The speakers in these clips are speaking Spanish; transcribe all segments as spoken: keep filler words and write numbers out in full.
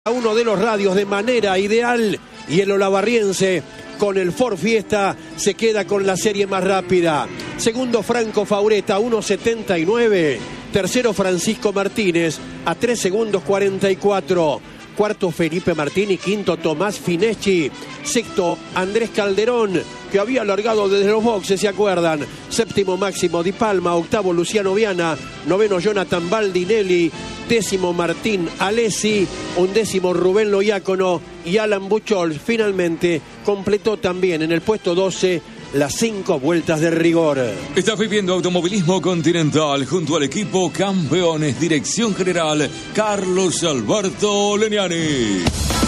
A uno de los radios de manera ideal y el olavarriense con el Ford Fiesta se queda con la serie más rápida. Segundo Franco Faureta, uno setenta y nueve. Tercero Francisco Martínez a tres segundos cuarenta y cuatro. Cuarto Felipe Martini, quinto Tomás Fineschi. Sexto Andrés Calderón, que había largado desde los boxes, ¿se acuerdan? Séptimo Máximo Di Palma, octavo Luciano Viana, noveno Jonathan Baldinelli, décimo Martín Alessi, undécimo Rubén Loiácono y Alan Buchol. Finalmente completó también en el puesto doce las cinco vueltas de rigor. Estás viviendo Automovilismo Continental junto al equipo Campeones. Dirección General Carlos Alberto Leniani.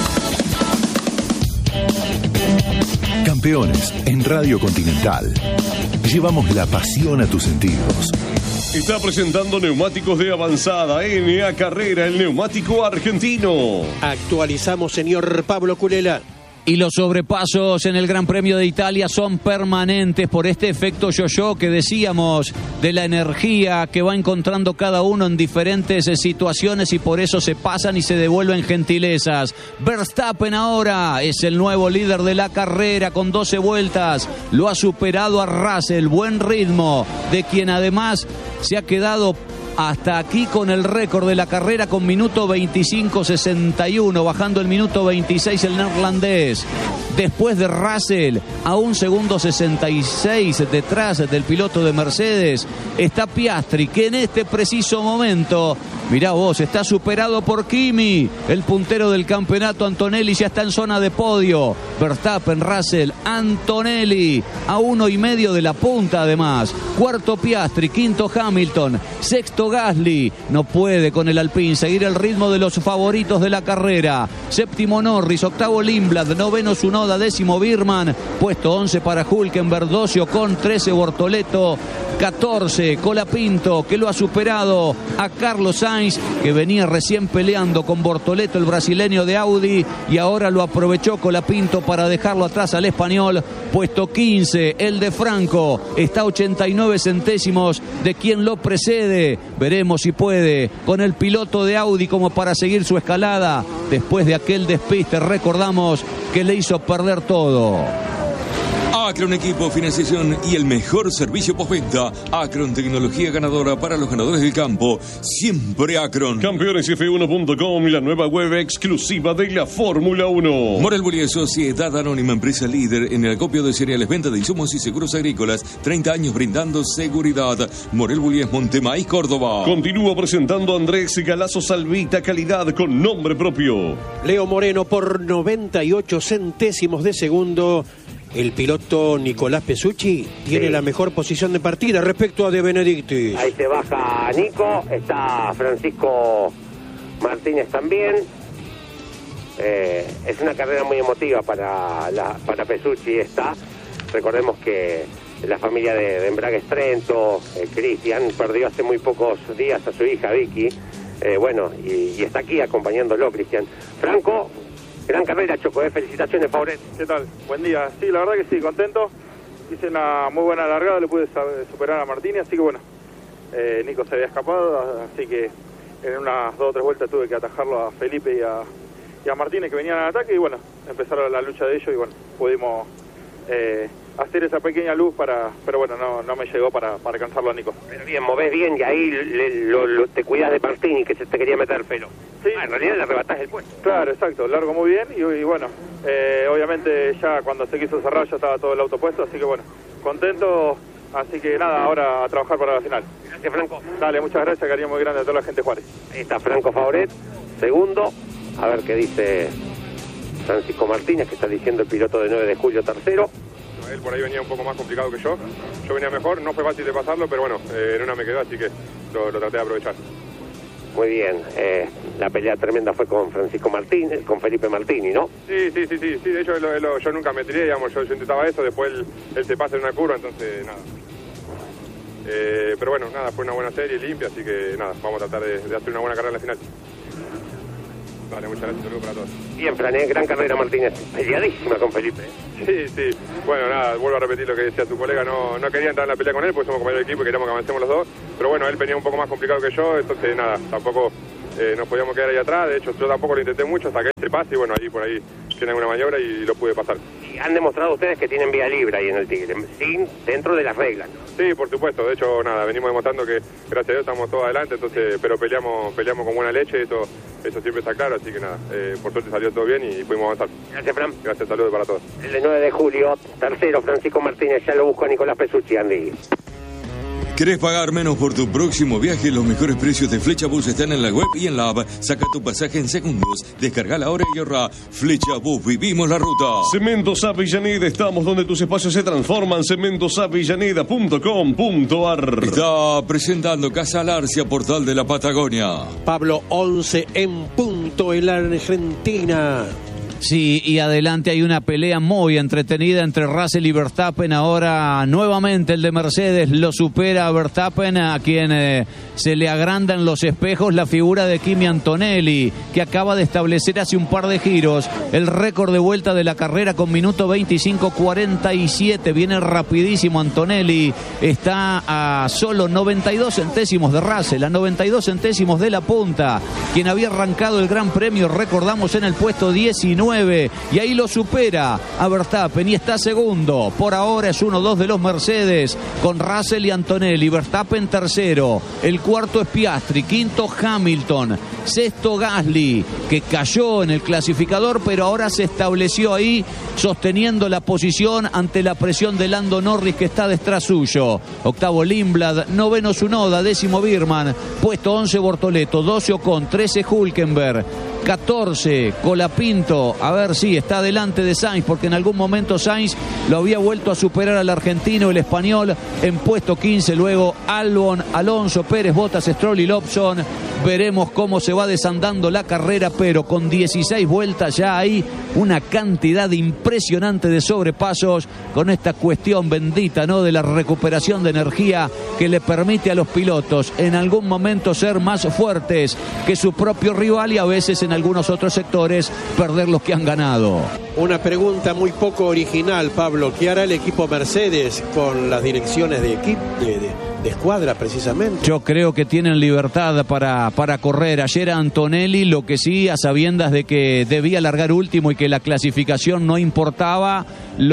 Campeones en Radio Continental. Llevamos la pasión a tus sentidos. Está presentando neumáticos de avanzada N A Carrera, el neumático argentino. Actualizamos, señor Pablo Culela. Y los sobrepasos en el Gran Premio de Italia son permanentes por este efecto yo-yo que decíamos, de la energía que va encontrando cada uno en diferentes situaciones, y por eso se pasan y se devuelven gentilezas. Verstappen ahora es el nuevo líder de la carrera con doce vueltas. Lo ha superado a Russell, buen ritmo, de quien además se ha quedado hasta aquí con el récord de la carrera con minuto veinticinco sesenta y uno, bajando el minuto veintiséis el neerlandés. Después de Russell, a un segundo sesenta y seis detrás del piloto de Mercedes, está Piastri, que en este preciso momento, mirá vos, está superado por Kimi, el puntero del campeonato. Antonelli ya está en zona de podio. Verstappen, Russell, Antonelli, a uno y medio de la punta además. Cuarto Piastri, quinto Hamilton, sexto Gasly. No puede con el Alpine seguir el ritmo de los favoritos de la carrera. Séptimo Norris, octavo Lindblad, noveno Tsunoda, décimo Birman, puesto once para Hülkenberg, doce Ocon, trece Bortoleto, catorce Colapinto, que lo ha superado a Carlos Sainz, que venía recién peleando con Bortoleto, el brasileño de Audi, y ahora lo aprovechó Colapinto para dejarlo atrás al español. Puesto quince el de Franco, está a ochenta y nueve centésimos de quien lo precede. Veremos si puede con el piloto de Audi como para seguir su escalada después de aquel despiste, recordamos, que le hizo perder todo. Acron Equipo, Financiación y el mejor servicio postventa. Acron, tecnología ganadora para los ganadores del campo. Siempre Acron. Campeones F uno punto com, la nueva web exclusiva de la Fórmula uno. Morel Bullies, Sociedad Anónima, empresa líder en el acopio de cereales, venta de insumos y seguros agrícolas. treinta años brindando seguridad. Morel Bullies, Montemaíz, Córdoba. Continúa presentando Andrés Galazo Salvita, calidad con nombre propio. Leo Moreno por noventa y ocho centésimos de segundo. El piloto Nicolás Pesucci tiene sí. la mejor posición de partida respecto a De Benedictis. Ahí se baja Nico, está Francisco Martínez también. Eh, es una carrera muy emotiva para, la, para Pesucci esta. Recordemos que la familia de, de Embragues Trento, eh, Cristian, perdió hace muy pocos días a su hija Vicky. Eh, bueno, y, y está aquí acompañándolo, Cristian. Franco, gran carrera, Choco, ¿eh? Felicitaciones, Fauret. ¿Qué tal? Buen día. Sí, la verdad que sí, contento. Hice una muy buena largada, le pude superar a Martínez, así que bueno, eh, Nico se había escapado, así que en unas dos o tres vueltas tuve que atajarlo a Felipe y a, y a Martínez, que venían al ataque, y bueno, empezaron la lucha de ellos y bueno, pudimos eh, hacer esa pequeña luz para, pero bueno, no, no me llegó para, para alcanzarlo a Nico. Pero bien, movés bien y ahí le, lo, lo, te cuidas de Martínez, que se te quería meter el pelo. Sí. Ah, en realidad le arrebatás el puesto. Claro, exacto, largo muy bien y, y bueno, eh, obviamente ya cuando se quiso cerrar ya estaba todo el auto puesto, así que bueno, contento, así que nada, ahora a trabajar para la final. Gracias, Franco. Dale, muchas gracias, cariño muy grande a toda la gente de Juárez. Ahí está Franco Fauret, segundo, a ver qué dice Francisco Martínez, que está diciendo el piloto de nueve de julio, tercero. Él por ahí venía un poco más complicado que yo, yo venía mejor, no fue fácil de pasarlo, pero bueno, eh, en una me quedó, así que lo, lo traté de aprovechar. Muy bien, eh, la pelea tremenda fue con Francisco Martínez, con Felipe Martini, ¿no? Sí, sí, sí, sí, sí, de hecho lo, lo, yo nunca me tiré, digamos, yo, yo intentaba eso, después él, él se pasa en una curva, entonces nada. Eh, pero bueno, nada, fue una buena serie, limpia, así que nada, vamos a tratar de, de hacer una buena carrera en la final. Vale, muchas gracias, saludos para todos. Bien, Fran, ¿eh? Gran carrera, Martínez. Peleadísima con Felipe. Sí, sí. Bueno, nada, vuelvo a repetir lo que decía tu colega. No, no quería entrar en la pelea con él porque somos compañeros de equipo y queríamos que avancemos los dos. Pero bueno, él venía un poco más complicado que yo, entonces nada, tampoco eh, nos podíamos quedar ahí atrás. De hecho, yo tampoco lo intenté mucho hasta que este pase y bueno, ahí por ahí tiene alguna maniobra y lo pude pasar. Y han demostrado ustedes que tienen vía libre ahí en el Tigre, sin, dentro de las reglas, ¿no? Sí, por supuesto. De hecho, nada, venimos demostrando que gracias a Dios estamos todos adelante, entonces, pero peleamos peleamos con buena leche, eso eso siempre está claro, así que nada, eh, por suerte salió todo bien y pudimos avanzar. Gracias, Fran. Gracias, saludos para todos. El nueve de julio, tercero, Francisco Martínez, ya lo busco a Nicolás Pesucci, Andy. ¿Querés pagar menos por tu próximo viaje? Los mejores precios de Flecha Bus están en la web y en la app. Saca tu pasaje en segundos. Descarga ahora y ahorra. Flecha Bus, vivimos la ruta. Cementos Avellaneda, estamos donde tus espacios se transforman. cementos avellaneda punto com punto a r. Está presentando Casa Larcia, Portal de la Patagonia. Pablo, once en punto en la Argentina. Sí, y adelante hay una pelea muy entretenida entre Russell y Verstappen. Ahora nuevamente el de Mercedes lo supera a Verstappen, a quien eh, se le agrandan los espejos la figura de Kimi Antonelli, que acaba de establecer hace un par de giros el récord de vuelta de la carrera con minuto veinticinco cuarenta y siete. Viene rapidísimo Antonelli, está a solo noventa y dos centésimos de Russell, a noventa y dos centésimos de la punta, quien había arrancado el Gran Premio, recordamos, en el puesto diecinueve. Y ahí lo supera a Verstappen y está segundo. Por ahora es uno dos de los Mercedes con Russell y Antonelli. Verstappen tercero. El cuarto es Piastri. Quinto Hamilton. Sexto Gasly, que cayó en el clasificador, pero ahora se estableció ahí sosteniendo la posición ante la presión de Lando Norris, que está detrás suyo. Octavo Lindblad. Noveno Tsunoda. Décimo Birman. Puesto once Bortoleto. doce Ocon. trece Hülkenberg. catorce Colapinto. A ver si sí, está delante de Sainz, porque en algún momento Sainz lo había vuelto a superar al argentino, el español, en puesto quince. Luego Albon, Alonso, Pérez, Bottas, Stroll y Lobson. Veremos cómo se va desandando la carrera, pero con dieciséis vueltas ya hay una cantidad impresionante de sobrepasos con esta cuestión bendita, ¿no?, de la recuperación de energía que le permite a los pilotos en algún momento ser más fuertes que su propio rival y a veces en algunos otros sectores perder los que han ganado. Una pregunta muy poco original, Pablo. ¿Qué hará el equipo Mercedes con las direcciones de equipo, de, de, de escuadra precisamente? Yo creo que tienen libertad para, para correr. Ayer Antonelli, lo que sí, a sabiendas de que debía largar último y que la clasificación no importaba,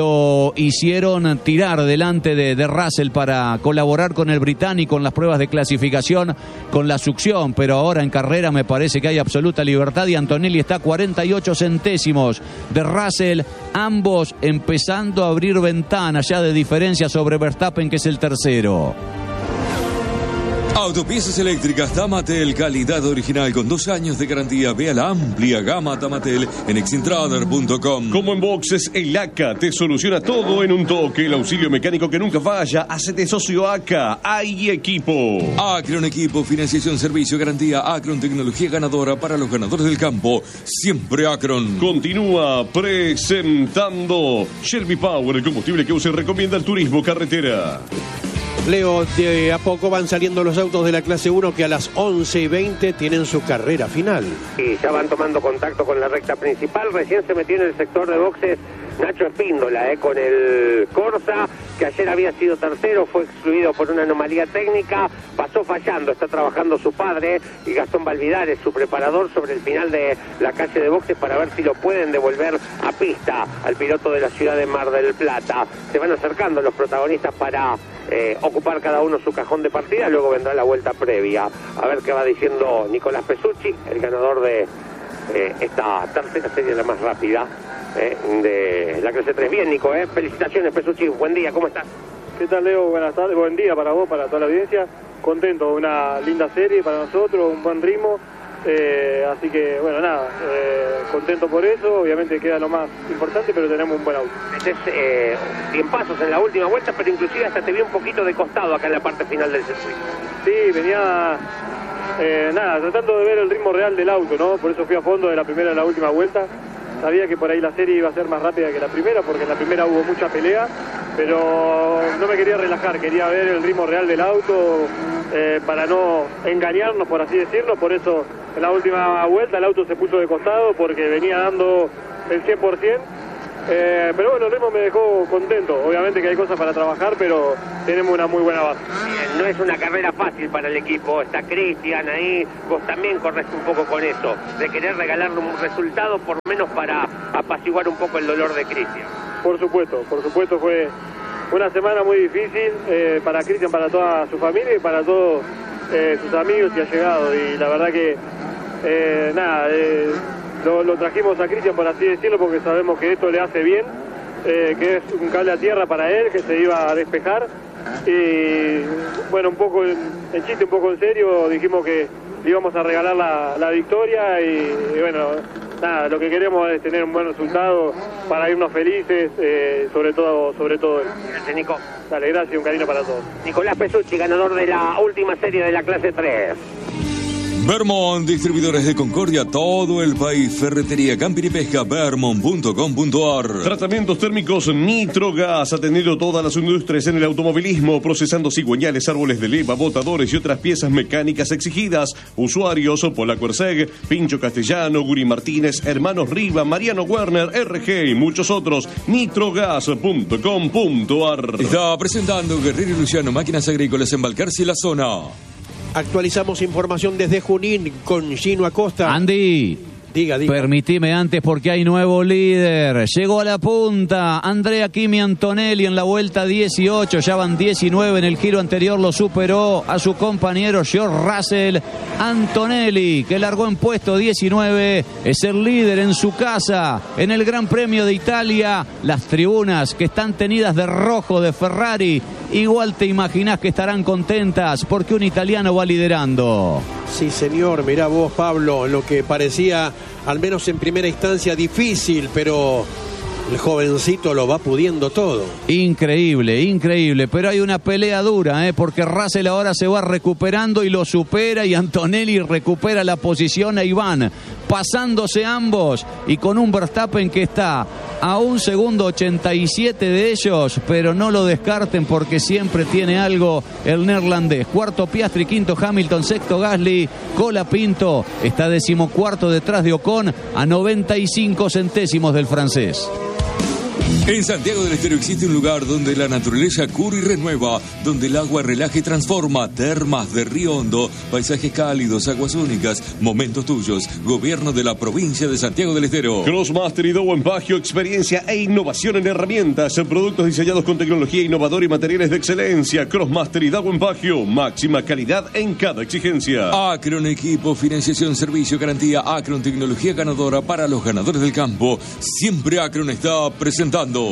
lo hicieron tirar delante de, de Russell para colaborar con el británico en las pruebas de clasificación con la succión, pero ahora en carrera me parece que hay absoluta libertad y Antonelli está a cuarenta y ocho centésimos de Russell, ambos empezando a abrir ventanas ya de diferencia sobre Verstappen, que es el tercero. Autopiezas eléctricas Tamatel, calidad original con dos años de garantía. Vea la amplia gama Tamatel en exintrader punto com. Como en boxes, el A C A te soluciona todo en un toque. El auxilio mecánico que nunca falla. Hacete socio A C A. Hay equipo. Acron Equipo, financiación, servicio, garantía. Acron, tecnología ganadora para los ganadores del campo. Siempre Acron. Continúa presentando Shelby Power, el combustible que se recomienda el turismo carretera. Leo, de a poco van saliendo los autos de la clase uno que a las once y veinte tienen su carrera final. Y ya van tomando contacto con la recta principal. Recién se metió en el sector de boxes Nacho Espíndola, eh, con el Corsa, que ayer había sido tercero, fue excluido por una anomalía técnica, pasó fallando, está trabajando su padre y Gastón Valvidares, su preparador, sobre el final de la calle de boxes para ver si lo pueden devolver a pista al piloto de la ciudad de Mar del Plata. Se van acercando los protagonistas para eh, ocupar cada uno su cajón de partida, luego vendrá la vuelta previa. A ver qué va diciendo Nicolás Pesucci, el ganador de eh, esta tercera serie, la más rápida Eh, de la clase tres. Bien, Nico, eh. Felicitaciones, Pesucci, buen día, ¿cómo estás? ¿Qué tal, Leo? Buenas tardes, buen día para vos, para toda la audiencia. Contento, una linda serie para nosotros, un buen ritmo, eh, así que, bueno, nada, eh, contento por eso. Obviamente queda lo más importante, pero tenemos un buen auto. Metés eh, cien pasos en la última vuelta, pero inclusive hasta te vi un poquito de costado acá en la parte final del circuito. Sí, venía, eh, nada, tratando de ver el ritmo real del auto, ¿no? Por eso fui a fondo de la primera a la última vuelta. Sabía que por ahí la serie iba a ser más rápida que la primera, porque en la primera hubo mucha pelea, pero no me quería relajar, quería ver el ritmo real del auto, eh, para no engañarnos, por así decirlo. Por eso en la última vuelta el auto se puso de costado, porque venía dando el cien por ciento, Eh, pero bueno, el ritmo me dejó contento. Obviamente que hay cosas para trabajar, pero tenemos una muy buena base. Bien, no es una carrera fácil para el equipo. Está Cristian ahí. Vos también corres un poco con eso, de querer regalarle un resultado, por lo menos para apaciguar un poco el dolor de Cristian. Por supuesto, por supuesto fue una semana muy difícil eh, para Cristian, para toda su familia y para todos eh, sus amigos y allegados. Y la verdad que, eh, nada... Eh, Lo, lo trajimos a Cristian, por así decirlo, porque sabemos que esto le hace bien, eh, que es un cable a tierra para él, que se iba a despejar. Y bueno, un poco en, en chiste, un poco en serio, dijimos que le íbamos a regalar la, la victoria y, y bueno, nada, lo que queremos es tener un buen resultado para irnos felices, eh, sobre todo sobre todo él. Gracias, Nico. Dale, gracias y un cariño para todos. Nicolás Pesucci, ganador de la última serie de la clase tres. Vermont, distribuidores de Concordia, todo el país. Ferretería, camping y pesca, vermont punto com punto a r. Tratamientos térmicos Nitrogas, atendiendo todas las industrias en el automovilismo, procesando cigüeñales, árboles de leva, botadores y otras piezas mecánicas exigidas. Usuarios, Polaco Erseg, Pincho Castellano, Guri Martínez, Hermanos Riva, Mariano Werner, R G y muchos otros. Nitrogas punto com punto a r. Está presentando Guerrero y Luciano, máquinas agrícolas en Balcarce y la zona. Actualizamos información desde Junín con Gino Acosta. Andy, diga, diga. Permitime antes porque hay nuevo líder. Llegó a la punta Andrea Kimi Antonelli en la vuelta dieciocho. Ya van diecinueve. En el giro anterior lo superó a su compañero George Russell. Antonelli, que largó en puesto diecinueve, es el líder en su casa en el Gran Premio de Italia. Las tribunas que están tenidas de rojo de Ferrari, igual te imaginás que estarán contentas porque un italiano va liderando. Sí, señor, mirá vos, Pablo, lo que parecía, al menos en primera instancia, difícil, pero el jovencito lo va pudiendo todo. Increíble, increíble, pero hay una pelea dura, ¿eh? Porque Russell ahora se va recuperando y lo supera, y Antonelli recupera la posición a Iván, pasándose ambos y con un Verstappen que está a un segundo ochenta y siete de ellos, pero no lo descarten porque siempre tiene algo el neerlandés. Cuarto Piastri, quinto Hamilton, sexto Gasly, Cola Pinto está decimocuarto detrás de Ocon a noventa y cinco centésimos del francés. En Santiago del Estero existe un lugar donde la naturaleza cura y renueva, donde el agua relaja y transforma. Termas de Río Hondo, paisajes cálidos, aguas únicas, momentos tuyos. Gobierno de la provincia de Santiago del Estero. Crossmaster y Dow Empagio, experiencia e innovación en herramientas, en productos diseñados con tecnología innovadora y materiales de excelencia. Crossmaster y Dow Empagio, máxima calidad en cada exigencia. Acron Equipo, financiación, servicio, garantía. Acron, tecnología ganadora para los ganadores del campo. Siempre Acron está presentando.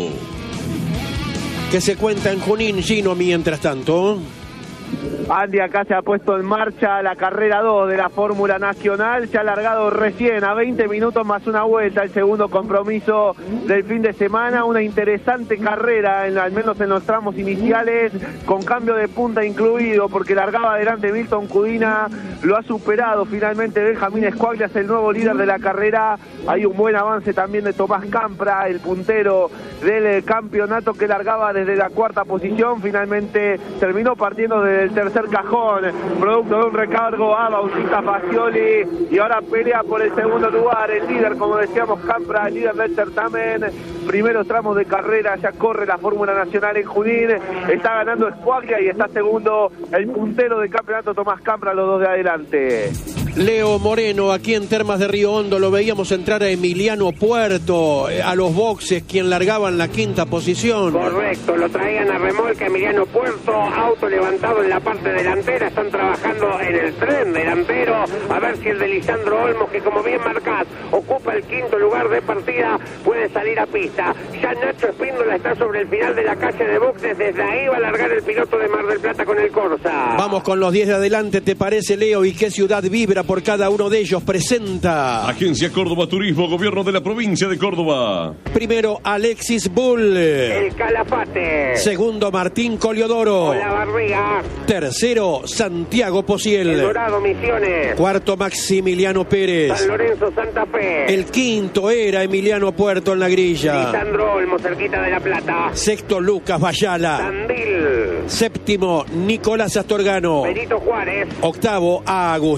¿Qué se cuenta en Junín, Gino, mientras tanto? Andy, acá se ha puesto en marcha la carrera dos de la Fórmula Nacional. Se ha largado recién a veinte minutos más una vuelta el segundo compromiso del fin de semana. Una interesante carrera, en, al menos en los tramos iniciales, con cambio de punta incluido, porque largaba adelante Milton Cudina, lo ha superado finalmente Benjamín Squaglia, es el nuevo líder de la carrera. Hay un buen avance también de Tomás Campra, el puntero del campeonato, que largaba desde la cuarta posición. Finalmente terminó partiendo desde el tercer cajón, producto de un recargo a Bautista Fagioli, y ahora pelea por el segundo lugar. El líder, como decíamos, Campra, el líder del certamen. Primeros tramos de carrera, ya corre la Fórmula Nacional en Junín. Está ganando Squaglia y está segundo el puntero del campeonato Tomás Campra, los dos de adelante. Leo Moreno, aquí en Termas de Río Hondo, lo veíamos entrar a Emiliano Puerto, a los boxes, quien largaba en la quinta posición. Correcto, lo traían a remolque Emiliano Puerto, auto levantado en la parte delantera, están trabajando en el tren delantero, a ver si el de Lisandro Olmos, que como bien marcás, ocupa el quinto lugar de partida, puede salir a pista. Ya Nacho Espíndola está sobre el final de la calle de boxes, desde ahí va a largar el piloto de Mar del Plata con el Corsa. Vamos con los diez de adelante, ¿te parece, Leo? ¿Y qué ciudad vibra por cada uno de ellos? Presenta Agencia Córdoba Turismo, Gobierno de la Provincia de Córdoba. Primero, Alexis Bull. El Calafate. Segundo, Martín Coliodoro. La Barriga. Tercero, Santiago Pociel. El Dorado Misiones. Cuarto, Maximiliano Pérez. San Lorenzo Santa Fe. El quinto era Emiliano Puerto en la grilla. Lisandro Olmos, cerquita de La Plata. Sexto, Lucas Bayala. Tandil. Séptimo, Nicolás Astorgano. Benito Juárez. Octavo, Agustín Orellana.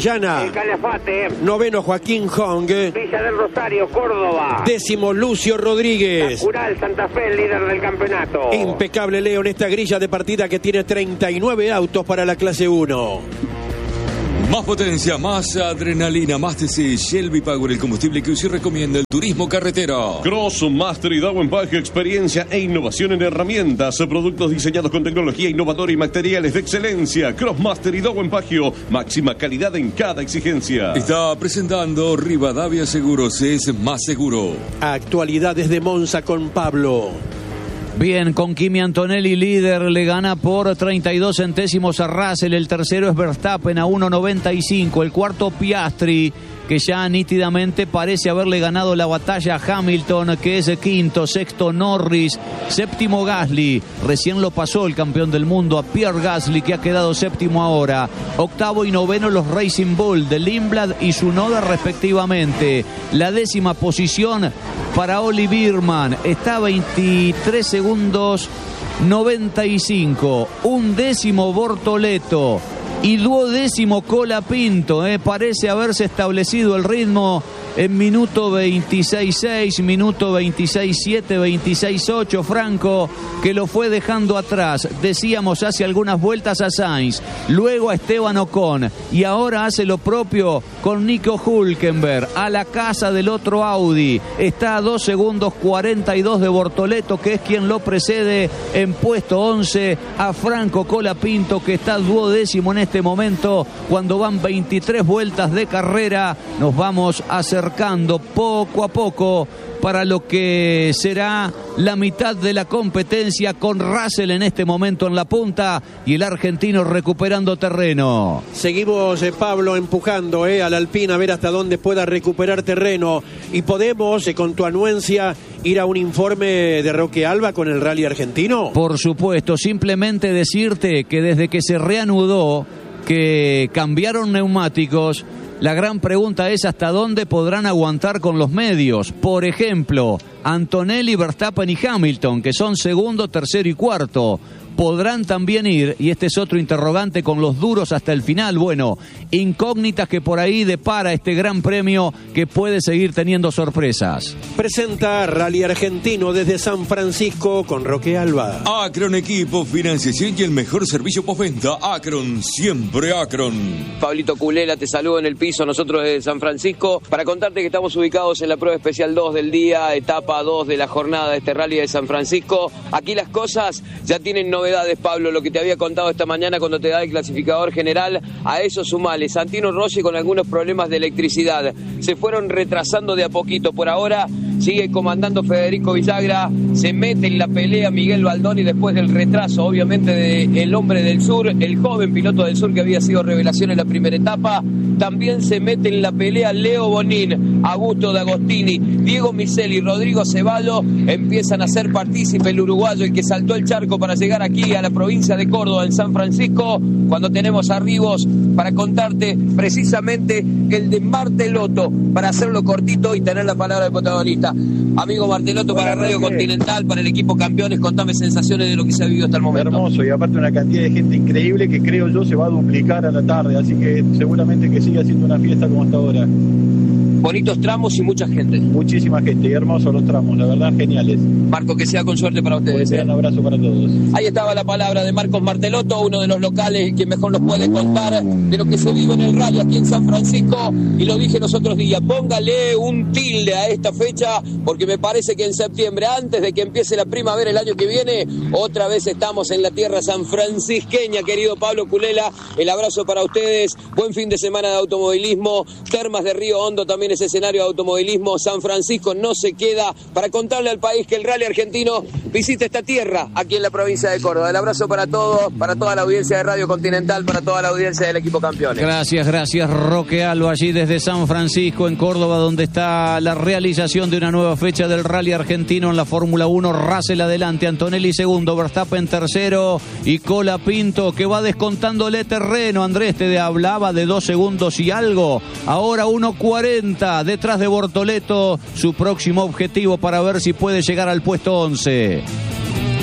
Orellana. El Calafate. Noveno Joaquín Hong. Villa del Rosario, Córdoba. Décimo Lucio Rodríguez. Cural, Santa Fe, el líder del campeonato. Impecable Leo en esta grilla de partida que tiene treinta y nueve autos para la clase uno. Más potencia, más adrenalina, más T C, Shelby Power, el combustible que usted recomienda, el turismo carretera. Cross Master y Dawen Pack, experiencia e innovación en herramientas, productos diseñados con tecnología innovadora y materiales de excelencia. Cross Master y Dawen Pagio, máxima calidad en cada exigencia. Está presentando Rivadavia Seguros, es más seguro. Actualidades de Monza con Pablo. Bien, con Kimi Antonelli líder, le gana por treinta y dos centésimos a Russell. El tercero es Verstappen a uno noventa y cinco. El cuarto Piastri, que ya nítidamente parece haberle ganado la batalla a Hamilton, que es quinto. Sexto Norris, séptimo Gasly, recién lo pasó el campeón del mundo a Pierre Gasly, que ha quedado séptimo ahora. Octavo y noveno los Racing Bull de Lindblad y Tsunoda respectivamente. La décima posición para Oli Birman, está a veintitrés segundos noventa y cinco. Un décimo Bortoleto y duodécimo Colapinto, eh, parece haberse establecido el ritmo en minuto veintiséis seis, minuto veintiséis siete, veintiséis ocho. Franco, que lo fue dejando atrás, decíamos hace algunas vueltas a Sainz, luego a Esteban Ocon, y ahora hace lo propio con Nico Hülkenberg, a la casa del otro Audi. Está a dos segundos cuarenta y dos de Bortoleto, que es quien lo precede en puesto once, a Franco Colapinto, que está duodécimo en este momento, cuando van veintitrés vueltas de carrera. Nos vamos acercando poco a poco para lo que será la mitad de la competencia, con Russell en este momento en la punta y el argentino recuperando terreno. Seguimos, eh, Pablo, empujando eh, al Alpine a ver hasta dónde pueda recuperar terreno, y podemos, eh, con tu anuencia, ir a un informe de Roque Alba con el Rally argentino. Por supuesto, simplemente decirte que desde que se reanudó, que cambiaron neumáticos, la gran pregunta es hasta dónde podrán aguantar con los medios. Por ejemplo, Antonelli, Verstappen y Hamilton, que son segundo, tercero y cuarto, podrán también ir, y este es otro interrogante, con los duros hasta el final. Bueno, incógnitas que por ahí depara este gran premio, que puede seguir teniendo sorpresas. Presenta Rally Argentino desde San Francisco con Roque Alba. Acron Equipo, financiación y el mejor servicio postventa. Acron, siempre Acron. Pablito Culela te saludo en el piso, nosotros de San Francisco, para contarte que estamos ubicados en la prueba especial dos del día, etapa dos de la jornada de este Rally de San Francisco. Aquí las cosas ya tienen novedades, Pablo, lo que te había contado esta mañana cuando te da el clasificador general. A eso sumale Santino Rossi con algunos problemas de electricidad. Se fueron retrasando de a poquito. Por ahora sigue comandando Federico Villagra, se mete en la pelea Miguel Baldoni después del retraso, obviamente, del hombre del sur, el joven piloto del sur que había sido revelación en la primera etapa. También se mete en la pelea Leo Bonin, Augusto D'Agostini, Diego Miseli, Rodrigo Ceballo. Empiezan a ser partícipe el uruguayo, el que saltó el charco para llegar aquí a la provincia de Córdoba, en San Francisco, cuando tenemos arribos para contarte precisamente el de Martelotto, para hacerlo cortito y tener la palabra del protagonista. Amigo Martelotto, para Radio Continental, para el equipo Campeones, contame sensaciones de lo que se ha vivido hasta el momento. Hermoso, y aparte una cantidad de gente increíble que creo yo se va a duplicar a la tarde, así que seguramente que siga siendo una fiesta como hasta ahora. Bonitos tramos y mucha gente. Muchísima gente y hermosos los tramos, la verdad, geniales. Marco, que sea con suerte para ustedes. Un abrazo para todos. Ahí estaba la palabra de Marcos Martelotto, uno de los locales que mejor nos puede contar de lo que se vive en el rally aquí en San Francisco. Y lo dije los otros días, póngale un tilde a esta fecha, porque me parece que en septiembre, antes de que empiece la primavera el año que viene, otra vez estamos en la tierra sanfrancisqueña, querido Pablo Culela. El abrazo para ustedes, buen fin de semana de automovilismo. Termas de Río Hondo también es escenario de automovilismo. San Francisco no se queda, para contarle al país que el rally argentino visita esta tierra aquí en la provincia de Córdoba. El abrazo para todos, para toda la audiencia de Radio Continental, para toda la audiencia del equipo Campeones. Gracias, gracias Roque Alba, allí desde San Francisco, en Córdoba, donde está la realización de una nueva fecha del rally argentino en la Fórmula uno. Russell adelante, Antonelli segundo, Verstappen tercero y Colapinto, que va descontándole terreno. Andrés te hablaba de dos segundos y algo, ahora uno cuarenta detrás de Bortoleto, su próximo objetivo para ver si puede llegar al puesto once.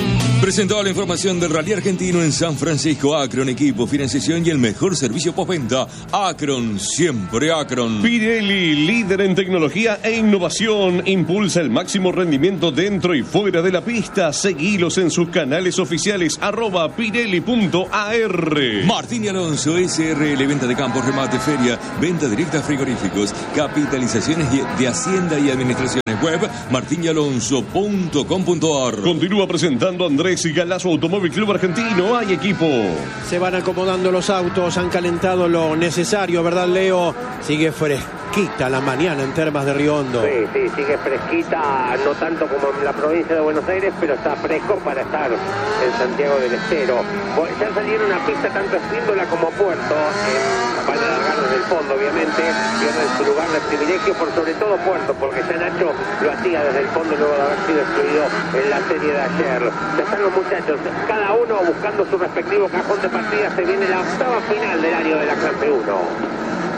Presentó la información del Rally Argentino en San Francisco. Acron, equipo, financiación y el mejor servicio postventa. Acron, siempre Acron. Pirelli, líder en tecnología e innovación, impulsa el máximo rendimiento dentro y fuera de la pista. Seguilos en sus canales oficiales, arroba pirelli punto a r. Martín y Alonso, S R L, venta de campos, remate, feria, venta directa a frigoríficos, capitalizaciones de Hacienda y Administraciones. Web, martín y alonso punto com punto a r. Continúa presentando Andrés y Galazo Automóvil Club Argentino. Hay equipo. Se van acomodando los autos, han calentado lo necesario, ¿verdad, Leo? Sigue fresquita la mañana en Termas de Río Hondo. Sí, sí, sigue fresquita, no tanto como en la provincia de Buenos Aires, pero está fresco para estar en Santiago del Estero. Ya salieron a pista tanto Espíndola como Puerto, eh, van a largar desde el fondo, obviamente, pierden su lugar de privilegio, por sobre todo Puerto, porque ya Nacho lo hacía desde el fondo luego de haber sido excluido en la serie de ayer. Ya están los muchachos, cada uno buscando su respectivo cajón de partida. Se viene la octava final del año de la clase uno.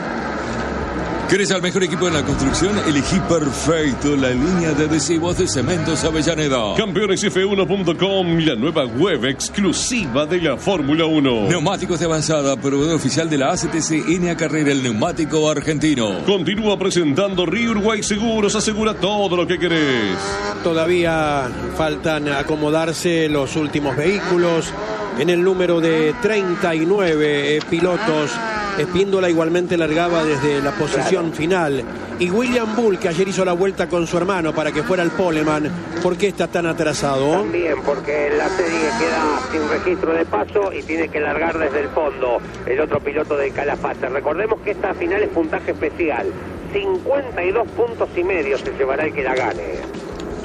¿Querés al mejor equipo en la construcción? Elegí perfecto la línea de adhesivos de Cementos Avellaneda. Campeones F uno punto com, la nueva web exclusiva de la Fórmula uno. Neumáticos de avanzada, proveedor oficial de la A C T C N A Carrera, el neumático argentino. Continúa presentando Río Uruguay Seguros, asegura todo lo que querés. Todavía faltan acomodarse los últimos vehículos. En el número de treinta y nueve eh, pilotos, Espíndola igualmente largaba desde la posición final. Y William Bull, que ayer hizo la vuelta con su hermano para que fuera el poleman, ¿por qué está tan atrasado? También porque la serie queda sin registro de paso y tiene que largar desde el fondo el otro piloto de Calafate. Recordemos que esta final es puntaje especial. cincuenta y dos puntos y medio se llevará el que la gane.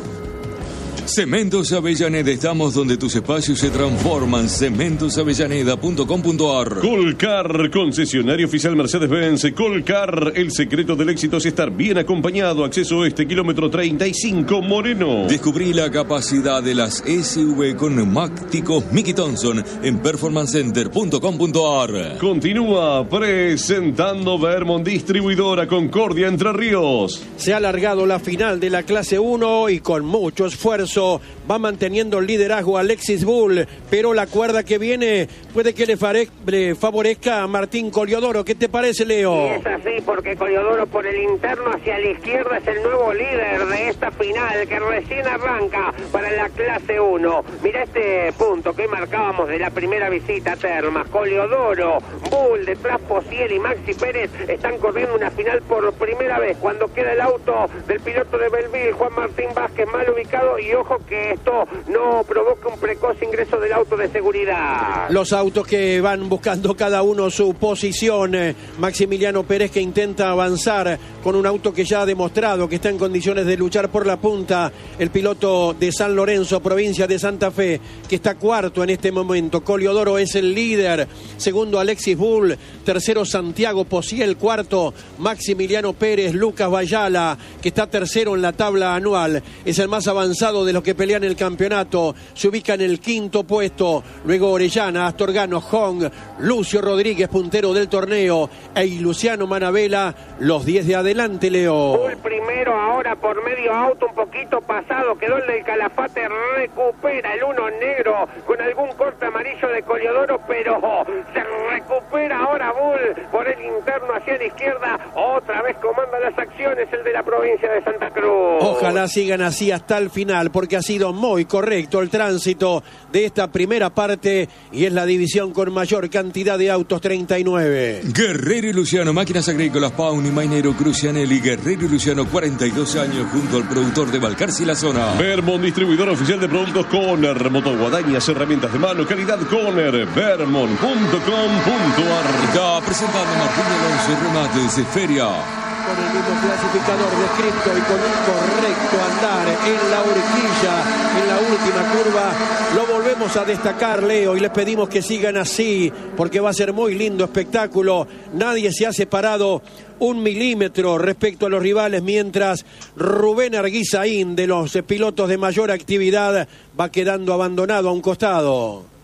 Cementos Avellaneda, estamos donde tus espacios se transforman. cementos avellaneda punto com punto a r. Colcar, concesionario oficial Mercedes-Benz. Colcar, el secreto del éxito es estar bien acompañado. Acceso este, kilómetro treinta y cinco, Moreno. Descubrí la capacidad de las S U V con neumáticos Mickey Thompson en performance center punto com punto a r. Continúa presentando Vermont Distribuidora Concordia Entre Ríos. Se ha alargado la final de la clase uno y con mucho esfuerzo va manteniendo el liderazgo Alexis Bull, pero la cuerda que viene puede que le, fare, le favorezca a Martín Coliodoro. ¿Qué te parece, Leo? Sí, es así, porque Coliodoro por el interno hacia la izquierda es el nuevo líder de esta final que recién arranca para la clase uno. Mira este punto que hoy marcábamos de la primera visita a Termas. Coliodoro, Bull, detrás Posiel y Maxi Pérez están corriendo una final por primera vez. Cuando queda el auto del piloto de Belville, Juan Martín Vázquez, mal ubicado, y ojo que esto no provoca un precoz ingreso del auto de seguridad. Los autos que van buscando cada uno su posición. eh, Maximiliano Pérez, que intenta avanzar con un auto que ya ha demostrado que está en condiciones de luchar por la punta. El piloto de San Lorenzo, provincia de Santa Fe, que está cuarto en este momento. Coliodoro es el líder. Segundo, Alexis Bull. Tercero, Santiago Posiel. Cuarto, Maximiliano Pérez. Lucas Bayala, que está tercero en la tabla anual, es el más avanzado de los que pelean el campeonato. Se ubica en el quinto puesto. Luego Orellana, Astorgano, Hong, Lucio Rodríguez, puntero del torneo, e Luciano Manabela, los diez de adelante, Leo. Bull primero ahora por medio auto, un poquito pasado, quedó el del Calafate, recupera el uno negro con algún corte amarillo de Coliodoro, pero se recupera ahora Bull por el interno hacia la izquierda. Otra vez comanda las acciones el de la provincia de Santa Cruz. Ojalá sigan así hasta el final, porque ha sido muy correcto el tránsito de esta primera parte y es la división con mayor cantidad de autos, treinta y nueve. Guerrero y Luciano, máquinas agrícolas, Pauni, Mainero, Crucianelli. Guerrero y Luciano, cuarenta y dos años, junto al productor de Balcarce y la zona. Vermont, distribuidor oficial de productos Conner, motoguadañas, herramientas de mano, calidad Conner, vermont punto com punto a r. Está presentando Martín Alonso, remates, feria. Con el mismo clasificador descrito y con un correcto andar en la horquilla, en la última curva, lo volvemos a destacar, Leo, y les pedimos que sigan así, porque va a ser muy lindo espectáculo. Nadie se ha separado un milímetro respecto a los rivales, mientras Rubén Arguizaín, de los pilotos de mayor actividad, va quedando abandonado a un costado.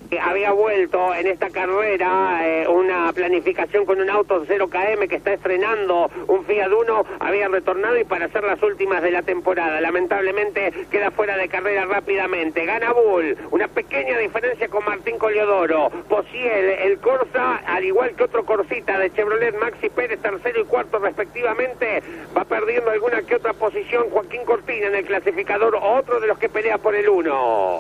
Había vuelto en esta carrera eh, una planificación con un auto cero kilómetros que está estrenando un Fiat Uno, había retornado y para hacer las últimas de la temporada. Lamentablemente queda fuera de carrera rápidamente. Gana Bull, una pequeña diferencia con Martín Coliodoro. Posiel, el Corsa, al igual que otro Corsita de Chevrolet, Maxi Pérez, tercero y cuarto respectivamente. Va perdiendo alguna que otra posición Joaquín Cortina en el clasificador, otro de los que pelea por el uno.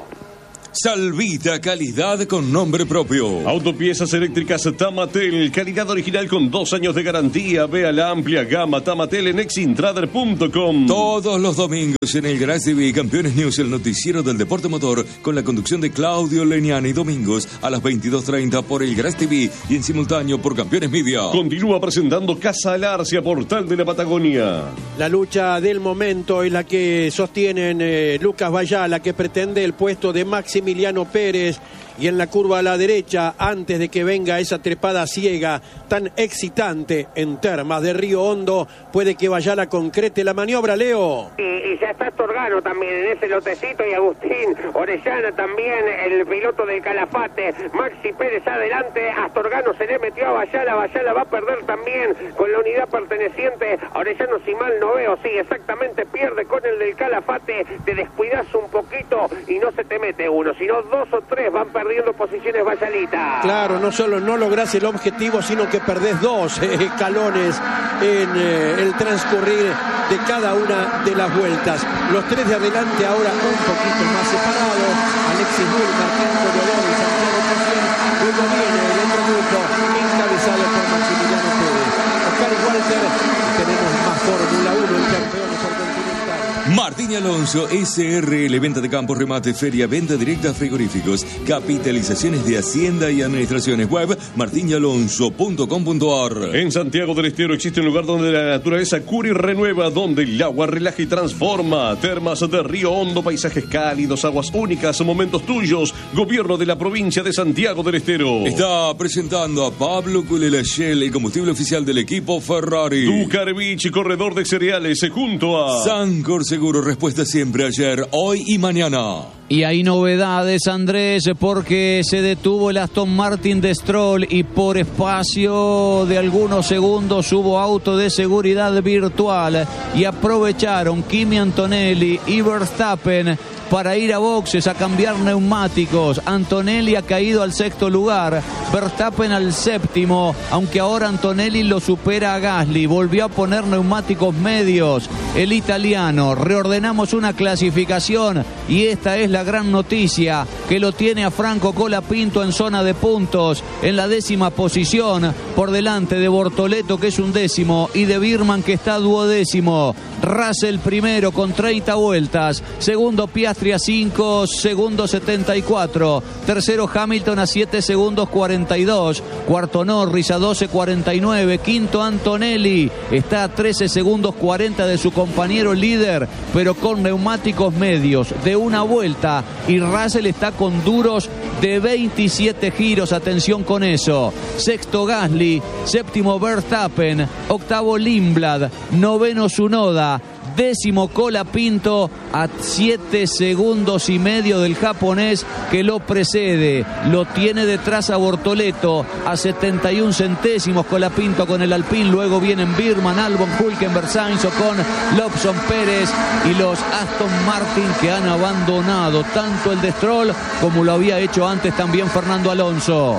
Salvita, calidad con nombre propio. Autopiezas eléctricas Tamatel, calidad original con dos años de garantía. Vea la amplia gama Tamatel en exintrader punto com. Todos los domingos en el Garage T V, Campeones News, el noticiero del deporte motor, con la conducción de Claudio Leniani, domingos a las veintidós treinta por el Garage T V y en simultáneo por Campeones Media. Continúa presentando Casa Alarcia, portal de la Patagonia. La lucha del momento es la que sostienen eh, Lucas Bayala, que pretende el puesto de Maximiliano Pérez, y en la curva a la derecha, antes de que venga esa trepada ciega tan excitante en Termas de Río Hondo, puede que Bayala concrete la maniobra, Leo. Y, y ya está Astorgano también en ese lotecito, y Agustín Orellana también, el piloto del Calafate. Maxi Pérez adelante, Astorgano se le metió a Bayala, Bayala va a perder también con la unidad perteneciente a Orellano, si mal no veo, sí, exactamente, pierde con el del Calafate, te descuidas un poquito y no se te mete uno, sino dos o tres van perdiendo posiciones Bayalita. Claro, no solo no lográs el objetivo, sino que perdés dos eh, escalones en eh, el transcurrir de cada una de las vueltas. Los tres de adelante ahora un poquito más separados. Alexis Bull, Martín Coliodoro y Santiago Posiel. Luego viene el otro grupo encabezado por Maximiliano Pérez. Oscar Walter, y tenemos más Fórmula uno, el campeón por Continental. Martín Alonso, S R L, venta de campos, remate, feria, venta directa, frigoríficos, capitalizaciones de Hacienda y Administraciones. Web martín alonso punto com punto a r. En Santiago del Estero existe un lugar donde la naturaleza cura y renueva, donde el agua relaja y transforma. Termas de Río Hondo, paisajes cálidos, aguas únicas, momentos tuyos. Gobierno de la provincia de Santiago del Estero. Está presentando a Pablo Culelachel, el combustible oficial del equipo Ferrari. Ducarevich, corredor de cereales, junto a Sancor Seguro, respuesta siempre, ayer, hoy y mañana. Y hay novedades, Andrés, porque se detuvo el Aston Martin de Stroll y por espacio de algunos segundos hubo auto de seguridad virtual y aprovecharon Kimi Antonelli y Verstappen para ir a boxes a cambiar neumáticos. Antonelli ha caído al sexto lugar, Verstappen al séptimo, aunque ahora Antonelli lo supera a Gasly. Volvió a poner neumáticos medios el italiano. Reordenamos una clasificación y esta es la gran noticia, que lo tiene a Franco Colapinto en zona de puntos, en la décima posición, por delante de Bortoleto, que es un décimo, y de Birman, que está duodécimo. Russell primero con treinta vueltas, segundo Piastri a cinco segundos setenta y cuatro, tercero Hamilton a siete segundos cuarenta y dos, cuarto Norris a doce cuarenta y nueve, quinto Antonelli está a trece segundos cuarenta de su compañero líder, pero con neumáticos medios de una vuelta, y Russell está con duros de veintisiete giros, atención con eso. Sexto Gasly, séptimo Verstappen, octavo Lindblad, noveno Tsunoda, décimo Colapinto a siete segundos y medio del japonés que lo precede. Lo tiene detrás a Bortoleto a setenta y un centésimos Colapinto con el Alpine. Luego vienen Birman, Albon, Hülkenberg, Sainz, Ocon, Lobson, Pérez y los Aston Martin, que han abandonado tanto el de Stroll como lo había hecho antes también Fernando Alonso.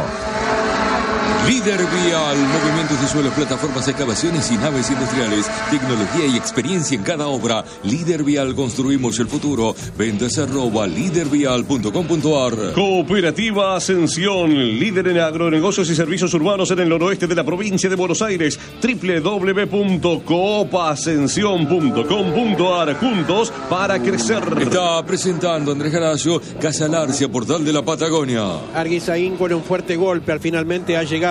Líder Vial, movimientos de suelos, plataformas, excavaciones y naves industriales, tecnología y experiencia en cada obra. Líder Vial, construimos el futuro. Ventas arroba líder vial punto com punto a r. Cooperativa Ascensión, líder en agronegocios y servicios urbanos en el noroeste de la provincia de Buenos Aires. doble u doble u doble u punto coop ascensión punto com punto a r. Juntos para crecer. Está presentando Andrés Garayo, Casa Larcia, portal de la Patagonia. Arguizaín con un fuerte golpe, al finalmente ha llegado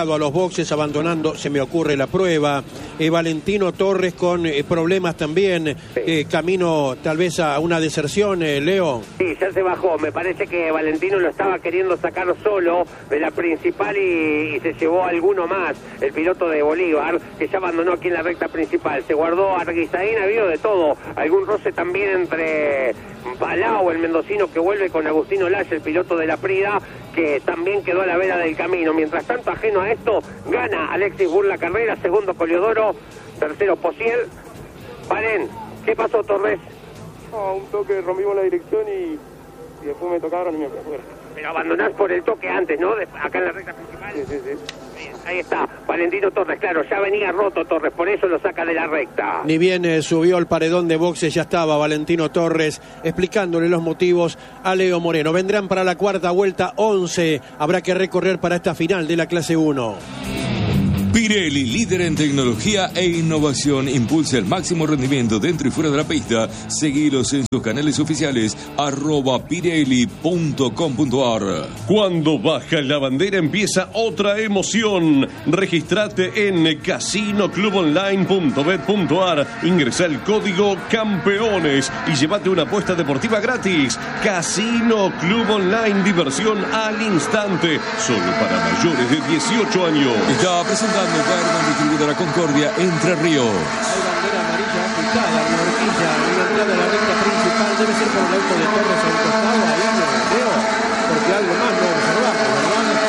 llegado a los boxes abandonando, se me ocurre la prueba. Eh, Valentino Torres con eh, problemas también, sí. eh, camino tal vez a una deserción, eh, Leo. Sí, ya se bajó, me parece que Valentino lo estaba queriendo sacar solo de la principal y, y se llevó a alguno más, el piloto de Bolívar, que ya abandonó aquí en la recta principal, se guardó a Arguizaín, ha habido de todo, algún roce también entre Palau, el mendocino que vuelve con Agustino Laya, el piloto de la Prida, que también quedó a la vera del camino. Mientras tanto, ajeno a esto, gana Alexis Bull la carrera, segundo Coliodoro, tercero Posiel. Valen, ¿qué pasó, Torres? No, un toque, rompimos la dirección y, y después me tocaron y me fui afuera. Pero abandonás por el toque antes, ¿no? De, acá en la recta principal. Sí, sí, sí. Bien, ahí está, Valentino Torres, claro, ya venía roto Torres, por eso lo saca de la recta. Ni bien eh, subió al paredón de boxes, ya estaba Valentino Torres explicándole los motivos a Leo Moreno. Vendrán para la cuarta vuelta once, habrá que recorrer para esta final de la clase uno. Pirelli, líder en tecnología e innovación, impulsa el máximo rendimiento dentro y fuera de la pista. Seguilos en sus canales oficiales, arroba pirelli punto com punto ar. Cuando baja la bandera empieza otra emoción. Registrate en casino club online punto bet punto ar, ingresa el código campeones y llévate una apuesta deportiva gratis. Casino Club Online, diversión al instante, solo para mayores de dieciocho años. Está presentando Berman, distribuidora Concordia, Entre Ríos. Hay bandera amarilla ajustada en la horquilla, en la entrada de la recta principal. Debe ser por el auto de Torres al costado, ahí no veo, porque algo más no observamos, ¿verdad?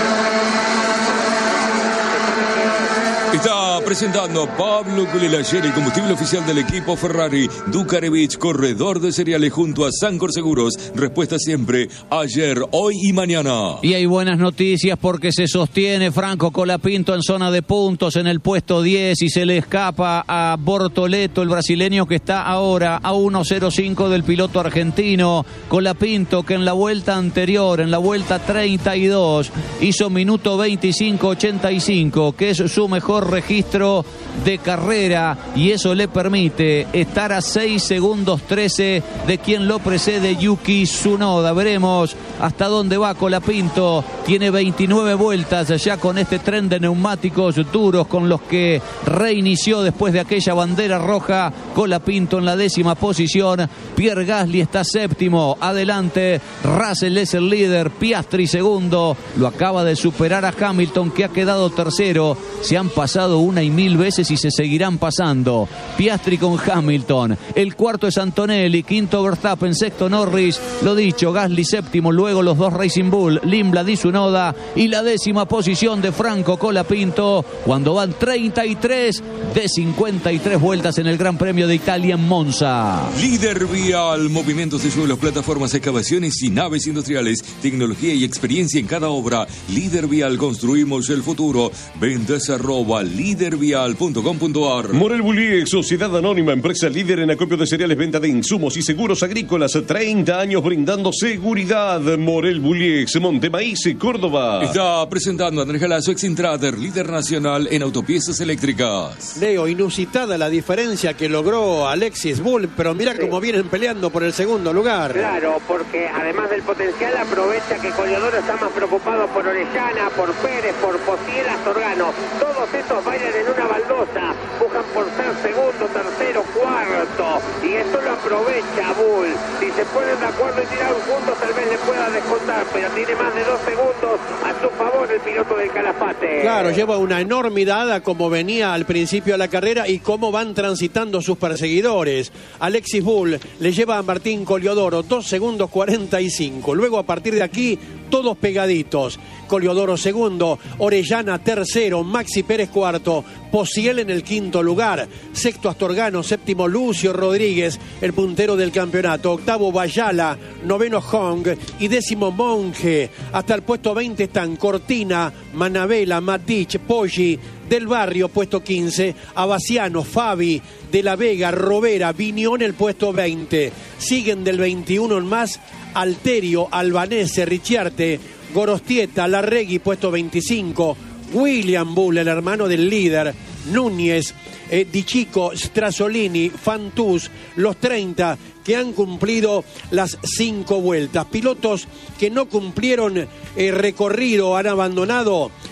Está presentando Pablo Culilayer, el combustible oficial del equipo Ferrari. Dukarevich, corredor de cereales junto a Sancor Seguros. Respuesta siempre, ayer, hoy y mañana. Y hay buenas noticias porque se sostiene Franco Colapinto en zona de puntos en el puesto diez y se le escapa a Bortoleto, el brasileño que está ahora a uno cero cinco del piloto argentino. Colapinto, que en la vuelta anterior, en la vuelta treinta y dos, hizo minuto veinticinco ochenta y cinco, que es su mejor registro de carrera, y eso le permite estar a seis segundos trece de quien lo precede, Yuki Tsunoda. Veremos hasta dónde va Colapinto. Tiene veintinueve vueltas ya con este tren de neumáticos duros con los que reinició después de aquella bandera roja. Colapinto en la décima posición, Pierre Gasly está séptimo, adelante Russell es el líder, Piastri segundo, lo acaba de superar a Hamilton, que ha quedado tercero. Se han pasado una y mil veces y se seguirán pasando. Piastri con Hamilton, el cuarto es Antonelli, quinto Verstappen, sexto Norris, lo dicho, Gasly séptimo, luego los dos Racing Bull, Lindblad y Tsunoda, y la décima posición de Franco Colapinto cuando van treinta y tres de cincuenta y tres vueltas en el Gran Premio de Italia en Monza. Líder Vial, movimientos de suelos, plataformas, excavaciones y naves industriales, tecnología y experiencia en cada obra. Líder Vial, construimos el futuro. Ventas arroba líder vial punto com punto ar. Morel Bullies, sociedad anónima, empresa líder en acopio de cereales, venta de insumos y seguros agrícolas. treinta años brindando seguridad. Morel Bullies, Montemaíz, Córdoba. Está presentando Andrés Galazo, ex Intrader, líder nacional en autopiezas eléctricas. Leo, inusitada la diferencia que logró Alexis Bull, pero mira sí. cómo vienen peleando por el segundo lugar. Claro, porque además del potencial aprovecha que Coliodoro está más preocupado por Orellana, por Pérez, por Posiel, Astorgano. Todos estos bailan en una baldosa, buscan por ser segundo, tercero, cuarto, y esto lo aprovecha Bull. Si se ponen de acuerdo y tiran juntos, tal vez le pueda descontar, pero tiene más de dos segundos a su favor el piloto del Calafate. Claro, lleva una enormidad a como venía al principio de la carrera y cómo van transitando sus perseguidores. Alexis Bull le lleva a Martín Coliodoro dos segundos cuarenta y cinco. Luego, a partir de aquí, todos pegaditos. Coliodoro segundo, Orellana tercero, Maxi Pérez cuarto, Posiel en el quinto lugar, sexto Astorgano, séptimo Lucio Rodríguez, el puntero del campeonato, octavo Bayala, noveno Hong y décimo Monge. Hasta el puesto veinte están Cortina, Manabela, Matich, Poggi, Del Barrio, puesto quince, Abaciano, Fabi, De la Vega, Robera, Viñón, el puesto veinte. Siguen del veintiuno en más Alterio, Albanese, Ricciarte, Gorostieta, Larregui, puesto veinticinco, William Bull, el hermano del líder, Núñez, eh, Di Chico, Strasolini, Fantús, los treinta que han cumplido las cinco vueltas. Pilotos que no cumplieron eh, recorrido, han abandonado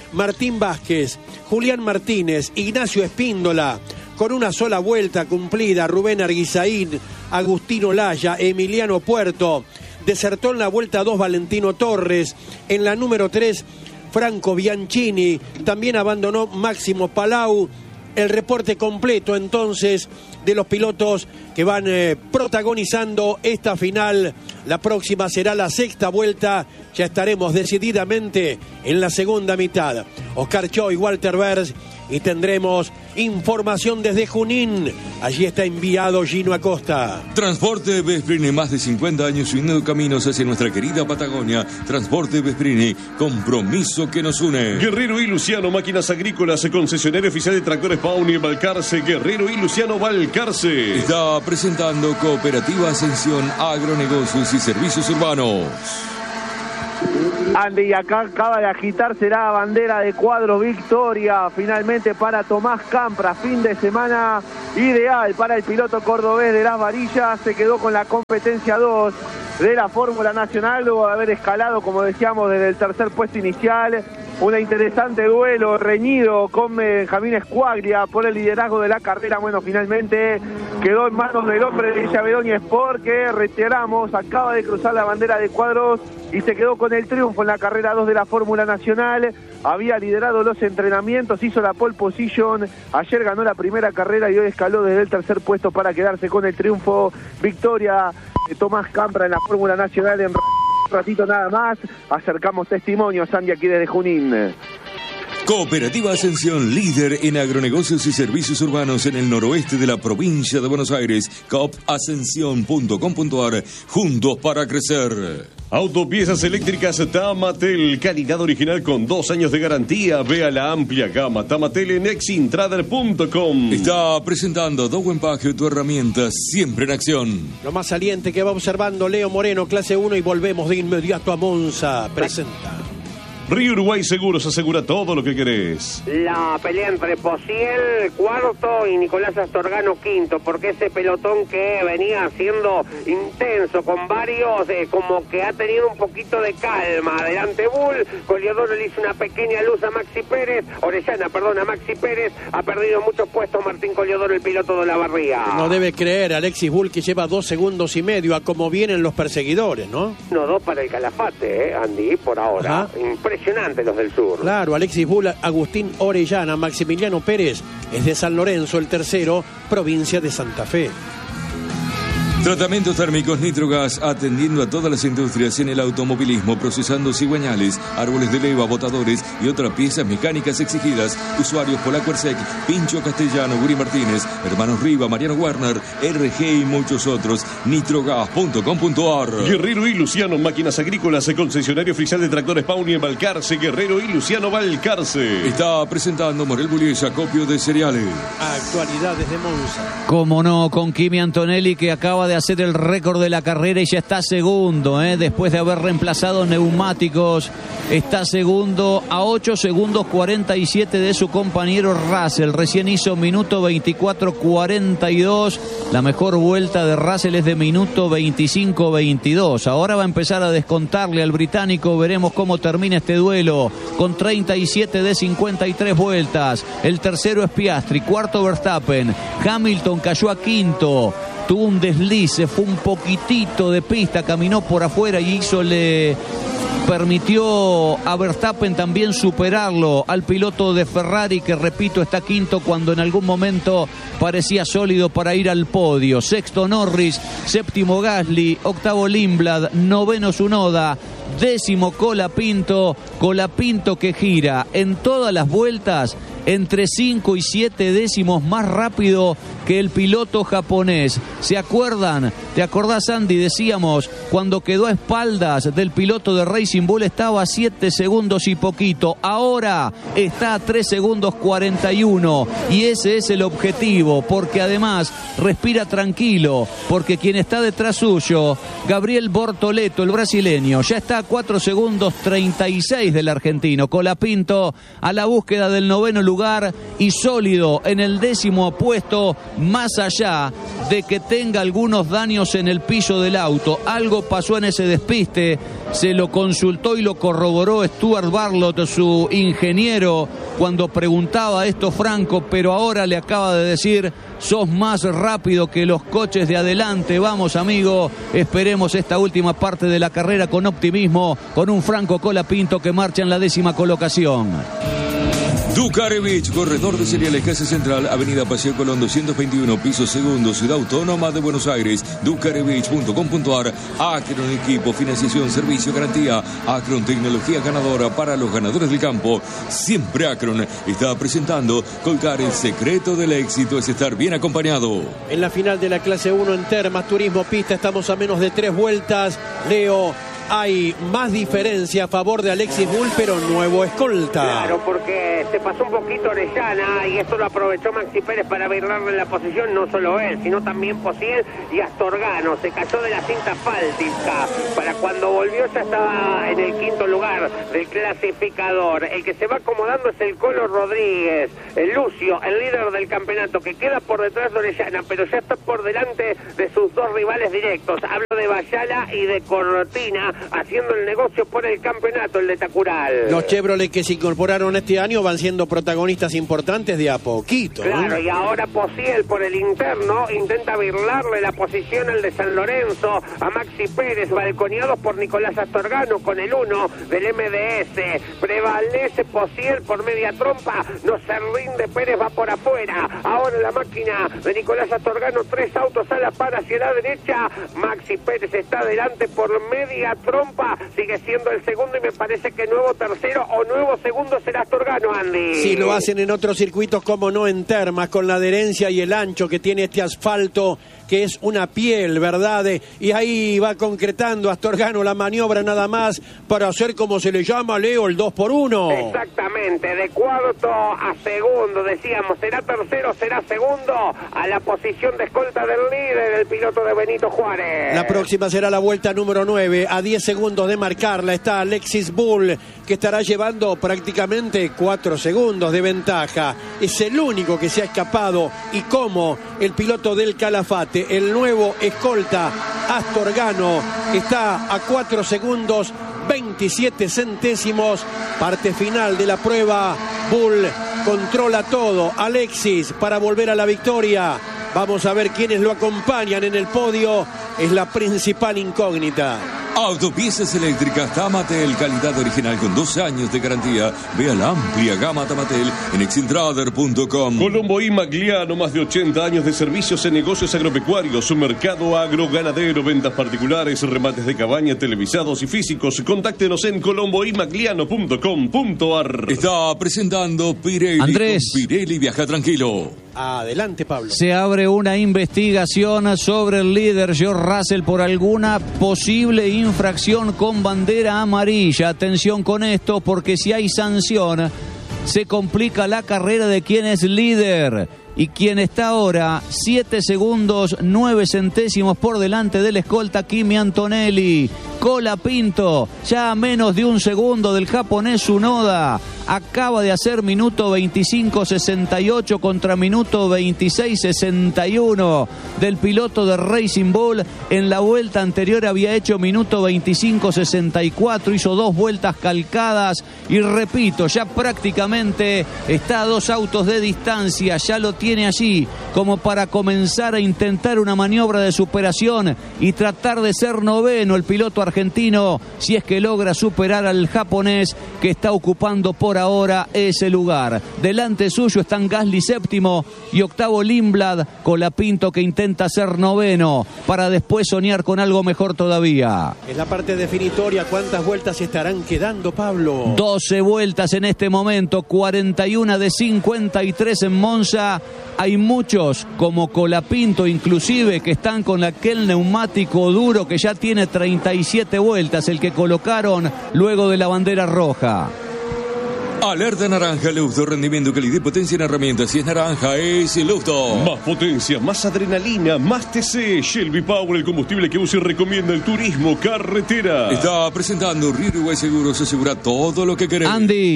Martín Vázquez, Julián Martínez, Ignacio Espíndola, con una sola vuelta cumplida, Rubén Arguizaín, Agustino Laya, Emiliano Puerto. Desertó en la vuelta dos Valentino Torres. En la número tres, Franco Bianchini. También abandonó Máximo Palau. El reporte completo entonces de los pilotos que van eh, protagonizando esta final. La próxima será la sexta vuelta. Ya estaremos decididamente en la segunda mitad. Oscar Choy, Walter Bers, y tendremos información desde Junín. Allí está enviado Gino Acosta. Transporte Vesprini, más de cincuenta años uniendo caminos hacia nuestra querida Patagonia. Transporte Vesprini, compromiso que nos une. Guerrero y Luciano, máquinas agrícolas, concesionario oficial de tractores Pauni, Balcarce. Guerrero y Luciano, Balcarce. Está presentando Cooperativa Ascensión, Agronegocios y Servicios Urbanos. Andy, y acá acaba de agitarse la bandera de cuadro victoria finalmente para Tomás Campra. Fin de semana ideal para el piloto cordobés de las varillas. Se quedó con la competencia dos de la Fórmula Nacional, luego de haber escalado, como decíamos, desde el tercer puesto inicial. Un interesante duelo reñido con Benjamín Escuaglia por el liderazgo de la carrera. Bueno, finalmente quedó en manos del hombre de Villavedoña Sport, que reiteramos, acaba de cruzar la bandera de cuadros y se quedó con el triunfo en la carrera dos de la Fórmula Nacional. Había liderado los entrenamientos, hizo la pole position, ayer ganó la primera carrera y hoy escaló desde el tercer puesto para quedarse con el triunfo. Victoria de Tomás Campra en la Fórmula Nacional. En un ratito nada más acercamos testimonios, Andy, aquí desde Junín. Cooperativa Ascensión, líder en agronegocios y servicios urbanos en el noroeste de la provincia de Buenos Aires. coop ascensión punto com punto ar, juntos para crecer. Autopiezas eléctricas Tamatel, calidad original con dos años de garantía. Vea la amplia gama Tamatel en exintrader punto com. Está presentando Dowen Pagio, tu herramienta siempre en acción. Lo más saliente que va observando Leo Moreno, clase uno, y volvemos de inmediato a Monza. Presenta. Río Uruguay Seguros asegura todo lo que querés. La pelea entre Pociel, cuarto, y Nicolás Astorgano, quinto, porque ese pelotón que venía siendo intenso con varios, eh, como que ha tenido un poquito de calma. Adelante Bull, Colliodoro le hizo una pequeña luz a Maxi Pérez, Orellana, perdón, a Maxi Pérez, ha perdido muchos puestos Martín Colliodoro, el piloto de la Barría. No debe creer Alexis Bull que lleva dos segundos y medio a como vienen los perseguidores, ¿no? No, dos para el Calafate, eh, Andy, por ahora. Impresionante. Impresionante los del sur. Claro, Alexis Bull, Agustín Orellana, Maximiliano Pérez es de San Lorenzo, el tercero, provincia de Santa Fe. Tratamientos térmicos Nitrogas, atendiendo a todas las industrias en el automovilismo, procesando cigüeñales, árboles de leva, botadores y otras piezas mecánicas exigidas. Usuarios Polacuersec, Pincho Castellano, Guri Martínez, Hermanos Riva, Mariano Werner, R G y muchos otros. nitrogas punto com punto ar. Guerrero y Luciano, máquinas agrícolas, concesionario oficial de tractores Pauni en Balcarce. Guerrero y Luciano, Balcarce. Está presentando Morel Bullies, acopio de cereales. Actualidades de Monza. Cómo no, con Kimi Antonelli, que acaba de hacer el récord de la carrera y ya está segundo, ¿eh? Después de haber reemplazado neumáticos, está segundo a ocho segundos cuarenta y siete de su compañero Russell. Recién hizo minuto veinticuatro cuarenta y dos. La mejor vuelta de Russell es de minuto veinticinco veintidós. Ahora va a empezar a descontarle al británico. Veremos cómo termina este duelo con treinta y siete de cincuenta y tres vueltas. El tercero es Piastri, cuarto Verstappen. Hamilton cayó a quinto. Tuvo un desliz, se fue un poquitito de pista, caminó por afuera y hizo le permitió a Verstappen también superarlo al piloto de Ferrari, que repito está quinto cuando en algún momento parecía sólido para ir al podio. Sexto Norris, séptimo Gasly, octavo Lindblad, noveno Tsunoda, décimo Colapinto, Colapinto que gira en todas las vueltas entre cinco y siete décimos más rápido que el piloto japonés. ¿Se acuerdan? ¿Te acordás, Andy? Decíamos, cuando quedó a espaldas del piloto de Racing Bull estaba a siete segundos y poquito. Ahora está a tres segundos cuarenta y uno. Y ese es el objetivo, porque además respira tranquilo, porque quien está detrás suyo, Gabriel Bortoleto, el brasileño, ya está a cuatro segundos treinta y seis del argentino. Colapinto a la búsqueda del noveno lugar lugar y sólido en el décimo puesto, más allá de que tenga algunos daños en el piso del auto. Algo pasó en ese despiste, se lo consultó y lo corroboró Stuart Barlott, su ingeniero, cuando preguntaba esto Franco, pero ahora le acaba de decir: sos más rápido que los coches de adelante. Vamos, amigo, esperemos esta última parte de la carrera con optimismo, con un Franco Colapinto que marcha en la décima colocación. Dukarevich, corredor de cereales, Casa Central, Avenida Paseo Colón doscientos veintiuno, piso segundo, Ciudad Autónoma de Buenos Aires. Dukarevich punto com punto ar. Acron Equipo, financiación, servicio, garantía. Acron, tecnología ganadora para los ganadores del campo. Siempre Acron está presentando Colcar. El secreto del éxito es estar bien acompañado. En la final de la clase uno en Termas, Turismo Pista, estamos a menos de tres vueltas. Leo, hay más diferencia a favor de Alexis Bull, pero nuevo escolta. Claro, porque se pasó un poquito Orellana y eso lo aprovechó Maxi Pérez para virarle la posición, no solo él, sino también Posiel y Astorgano. Se cayó de la cinta asfáltica. Para cuando volvió ya estaba en el quinto lugar del clasificador. El que se va acomodando es el Colo Rodríguez, el Lucio, el líder del campeonato, que queda por detrás de Orellana, pero ya está por delante de sus dos rivales directos. Hablo de Bayala y de Cortina, haciendo el negocio por el campeonato, el de Tacural. Los Chevrolet que se incorporaron este año van siendo protagonistas importantes de a poquito. Claro, ¿eh? y ahora Posiel por el interno intenta virlarle la posición al de San Lorenzo a Maxi Pérez, balconeados por Nicolás Astorgano con el uno del M D S. Prevalece Posiel por media trompa, no se rinde, Pérez va por afuera. Ahora la máquina de Nicolás Astorgano, tres autos a la par hacia la derecha. Maxi Pérez está adelante por media trompa, sigue siendo el segundo y me parece que nuevo tercero o nuevo segundo será Astorgano, Andy. Si lo hacen en otros circuitos, como no en Termas, con la adherencia y el ancho que tiene este asfalto, que es una piel, ¿verdad? Y ahí va concretando Astorgano la maniobra nada más para hacer, como se le llama, Leo, el dos por uno. Exactamente, de cuarto a segundo, decíamos, será tercero, será segundo, a la posición de escolta del líder, el piloto de Benito Juárez. La próxima será la vuelta número nueve, a diez segundos de marcarla está Alexis Bull, que estará llevando prácticamente cuatro segundos de ventaja. Es el único que se ha escapado, y como el piloto del Calafate, el nuevo escolta Astorgano, está a cuatro segundos veintisiete centésimos. Parte final de la prueba. Bull controla todo. Alexis para volver a la victoria. Vamos a ver quiénes lo acompañan en el podio. Es la principal incógnita. Autopiezas eléctricas Tamatel, calidad original con dos años de garantía. Vea la amplia gama Tamatel en exintrader punto com. Colombo y Magliano, más de ochenta años de servicios en negocios agropecuarios, su mercado agroganadero, ventas particulares, remates de cabaña, televisados y físicos. Contáctenos en colombo y magliano punto com punto ar. Está presentando Pirelli. Andrés. Con Pirelli viaja tranquilo. Adelante, Pablo. Se abre una investigación sobre el líder George Russell por alguna posible infracción con bandera amarilla. Atención con esto, porque si hay sanción, se complica la carrera de quien es líder y quien está ahora siete segundos nueve centésimos por delante del escolta Kimi Antonelli. Colapinto, ya a menos de un segundo del japonés Tsunoda. Acaba de hacer minuto veinticinco sesenta y ocho contra minuto veintiséis sesenta y uno del piloto de Racing Bull. En la vuelta anterior había hecho minuto veinticinco sesenta y cuatro, hizo dos vueltas calcadas y repito, ya prácticamente está a dos autos de distancia, ya lo tiene allí como para comenzar a intentar una maniobra de superación y tratar de ser noveno el piloto argentino, si es que logra superar al japonés que está ocupando por ahora ese lugar. Delante suyo están Gasly séptimo y octavo Lindblad, Colapinto que intenta ser noveno para después soñar con algo mejor todavía. En la parte definitoria, ¿cuántas vueltas estarán quedando, Pablo? doce vueltas en este momento, cuarenta y uno de cincuenta y tres en Monza. Hay muchos, como Colapinto inclusive, que están con aquel neumático duro que ya tiene treinta y siete vueltas, el que colocaron luego de la bandera roja. Alerta naranja, Lufto, rendimiento, calidad y potencia en herramientas. Si es naranja, es Lufto. Más potencia, más adrenalina, más T C. Shelby Power, el combustible que usa y recomienda el turismo carretera. Está presentando Río Uruguay Seguros, asegura todo lo que querés. Andy.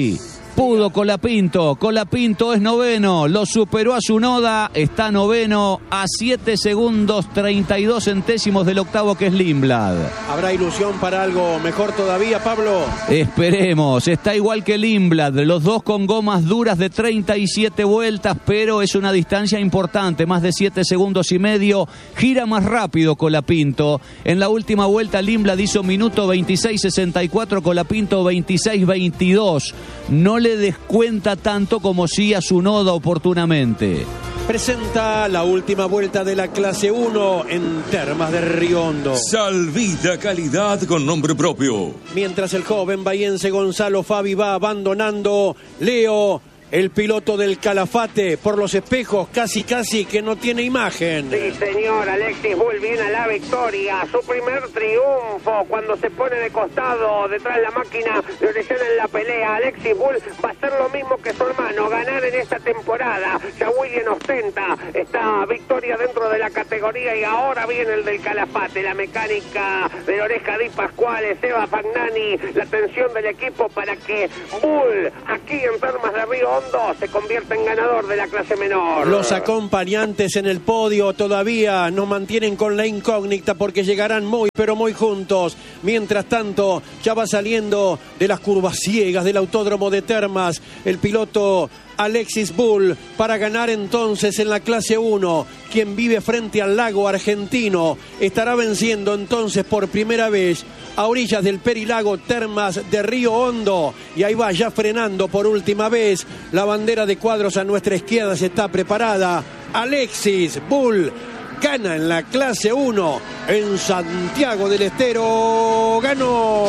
Pudo Colapinto, Colapinto es noveno, lo superó a Tsunoda, está noveno a siete segundos treinta y dos centésimos del octavo que es Lindblad. ¿Habrá ilusión para algo mejor todavía, Pablo? Esperemos, está igual que Lindblad, los dos con gomas duras de treinta y siete vueltas, pero es una distancia importante, más de siete segundos y medio, gira más rápido Colapinto. En la última vuelta Lindblad hizo minuto veintiséis sesenta y cuatro, Colapinto veintiséis veintidós. No le descuenta tanto como sí a Tsunoda oportunamente. Presenta la última vuelta de la clase uno en Termas de Río Hondo. Salvita calidad con nombre propio. Mientras el joven bahiense Gonzalo Fabi va abandonando, Leo, el piloto del Calafate, por los espejos, casi casi que no tiene imagen. Sí, señor, Alexis Bull viene a la victoria, su primer triunfo cuando se pone de costado detrás de la máquina de Orellana en la pelea. Alexis Bull va a hacer lo mismo que su hermano, ganar en esta temporada. Ya William ostenta esta victoria dentro de la categoría y ahora viene el del Calafate, la mecánica de la Oreja Di Pasquale, Seba Fagnani, la atención del equipo para que Bull, aquí en Termas de Río Hondo, se convierte en ganador de la clase menor. Los acompañantes en el podio todavía nos mantienen con la incógnita porque llegarán muy pero muy juntos. Mientras tanto, ya va saliendo de las curvas ciegas del autódromo de Termas el piloto Alexis Bull para ganar entonces en la clase uno. Quien vive frente al lago argentino estará venciendo entonces por primera vez a orillas del Perilago Termas de Río Hondo. Y ahí va ya frenando por última vez. La bandera de cuadros a nuestra izquierda se está preparada. Alexis Bull gana en la clase uno en Santiago del Estero. Ganó.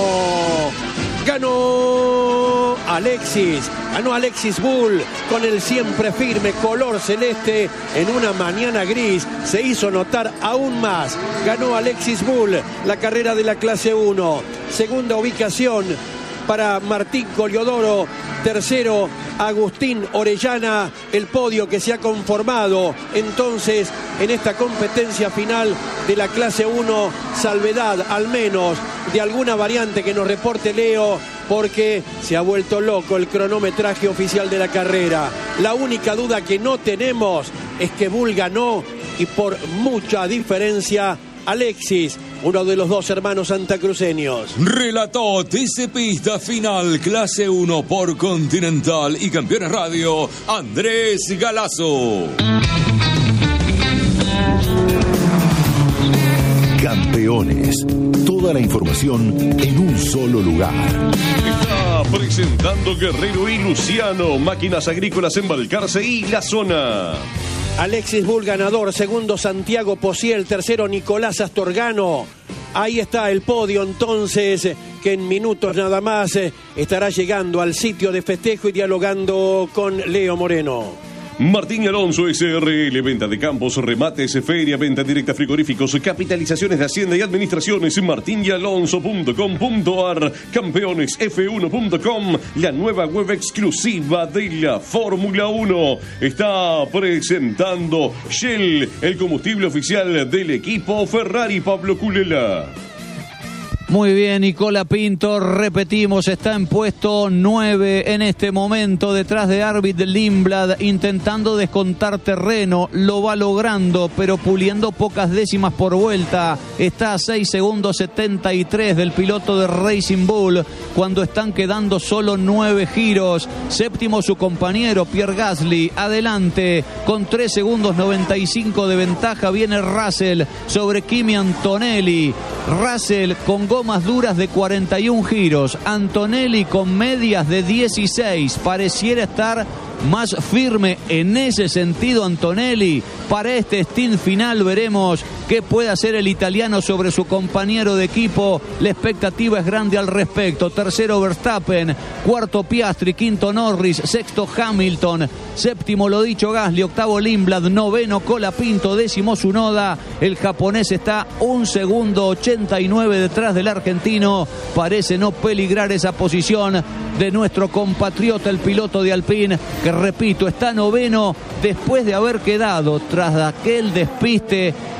Ganó Alexis, ganó Alexis Bull con el siempre firme color celeste en una mañana gris. Se hizo notar aún más. Ganó Alexis Bull la carrera de la clase uno. Segunda ubicación para Martín Coliodoro. Tercero, Agustín Orellana, el podio que se ha conformado entonces en esta competencia final de la clase uno, salvedad al menos de alguna variante que nos reporte Leo, porque se ha vuelto loco el cronometraje oficial de la carrera. La única duda que no tenemos es que Bull ganó y por mucha diferencia. Alexis, uno de los dos hermanos santacruceños. Relató T C Pista Final Clase uno por Continental y Campeones Radio, Andrés Galazo. Campeones. Toda la información en un solo lugar. Está presentando Guerrero y Luciano, máquinas agrícolas en Balcarce y la zona. Alexis Bull ganador, segundo Santiago Posiel, tercero Nicolás Astorgano. Ahí está el podio entonces, que en minutos nada más estará llegando al sitio de festejo y dialogando con Leo Moreno. Martín Alonso S R L, venta de campos, remates, feria, venta directa, frigoríficos, capitalizaciones de hacienda y administraciones, martin y alonso punto com punto a r, campeones f uno punto com, la nueva web exclusiva de la Fórmula uno. Está presentando Shell, el combustible oficial del equipo Ferrari. Pablo Culela. Muy bien, Nicola Pinto, repetimos, está en puesto nueve en este momento, detrás de Arvid Lindblad, intentando descontar terreno, lo va logrando, pero puliendo pocas décimas por vuelta. Está a seis segundos setenta y tres del piloto de Racing Bull, cuando están quedando solo nueve giros. Séptimo su compañero Pierre Gasly, adelante, con tres segundos noventa y cinco de ventaja, viene Russell sobre Kimi Antonelli. Russell con gomas duras de cuarenta y un giros, Antonelli con medias de dieciséis, pareciera estar más firme en ese sentido Antonelli. Para este stint final veremos qué puede hacer el italiano sobre su compañero de equipo. La expectativa es grande al respecto. Tercero Verstappen, cuarto Piastri, quinto Norris, sexto Hamilton, séptimo lo dicho Gasly, octavo Lindblad, noveno Colapinto, décimo Tsunoda. El japonés está un segundo ochenta y nueve detrás del argentino. Parece no peligrar esa posición de nuestro compatriota, el piloto de Alpine, que repito, está noveno después de haber quedado tras aquel despiste en la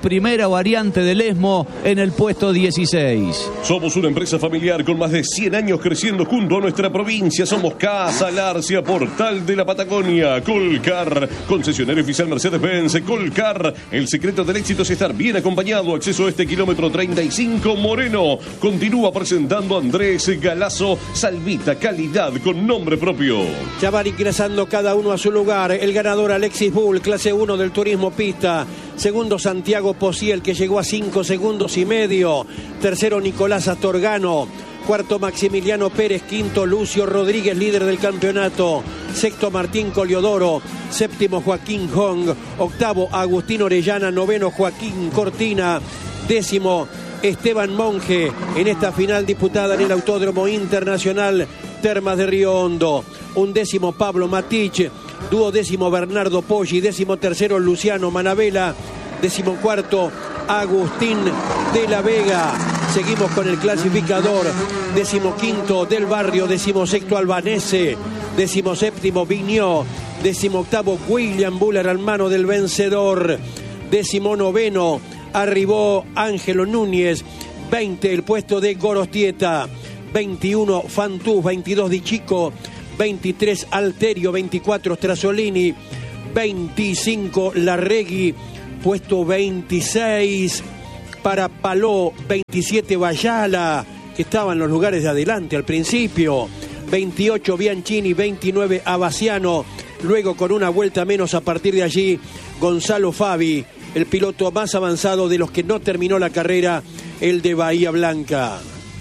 primera variante del ESMO en el puesto dieciséis. Somos una empresa familiar con más de cien años creciendo junto a nuestra provincia. Somos Casa Larcia, portal de la Patagonia. Colcar, concesionario oficial Mercedes-Benz. Colcar, el secreto del éxito es estar bien acompañado. Acceso a este kilómetro treinta y cinco Moreno. Continúa presentando Andrés Galazo. Salvita, calidad con nombre propio. Ya van ingresando cada uno a su lugar. El ganador Alexis Bull, clase uno del turismo pista. Segundo Santiago Posiel, que llegó a cinco segundos y medio. Tercero Nicolás Astorgano. Cuarto Maximiliano Pérez. Quinto Lucio Rodríguez, líder del campeonato. Sexto Martín Coliodoro. Séptimo Joaquín Hong. Octavo Agustín Orellana. Noveno Joaquín Cortina. Décimo Esteban Monge, en esta final disputada en el Autódromo Internacional Termas de Río Hondo. Undécimo Pablo Matich. Duodécimo Bernardo Poggi. Décimo tercero Luciano Manabela. Décimo cuarto Agustín de la Vega. Seguimos con el clasificador. Décimo quinto Del Barrio. Décimo sexto Albanese. Décimo séptimo Viñó. Décimo octavo William Buller, hermano del vencedor. Décimo noveno arribó Ángelo Núñez. Veinte el puesto de Gorostieta. Veintiuno Fantús. Veintidós Di Chico. Veintitrés Alterio. Veinticuatro Strasolini. Veinticinco Larregui. Puesto veintiséis para Paló. Veintisiete Bayala, que estaba en los lugares de adelante al principio. Veintiocho Bianchini. Veintinueve Abasiano. Luego, con una vuelta menos a partir de allí, Gonzalo Fabi, el piloto más avanzado de los que no terminó la carrera, el de Bahía Blanca.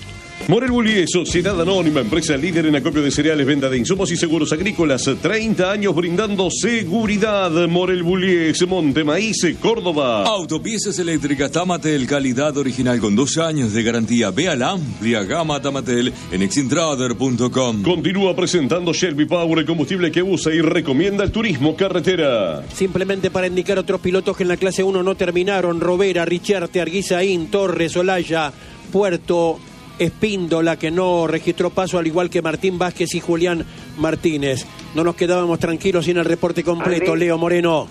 Morel Bullies, Sociedad Anónima, empresa líder en acopio de cereales, venta de insumos y seguros agrícolas. treinta años brindando seguridad. Morel Bullies, Montemaíz, Córdoba. Autopiezas eléctricas Tamatel, calidad original con dos años de garantía. Vea la amplia gama Tamatel en exintrader punto com. Continúa presentando Shelby Power, el combustible que usa y recomienda el turismo carretera. Simplemente para indicar otros pilotos que en la clase uno no terminaron: Robera, Richarte, Arguizaín, Torres, Olaya, Puerto, Espíndola, que no registró paso, al igual que Martín Vázquez y Julián Martínez. No nos quedábamos tranquilos sin el reporte completo. Leo Moreno.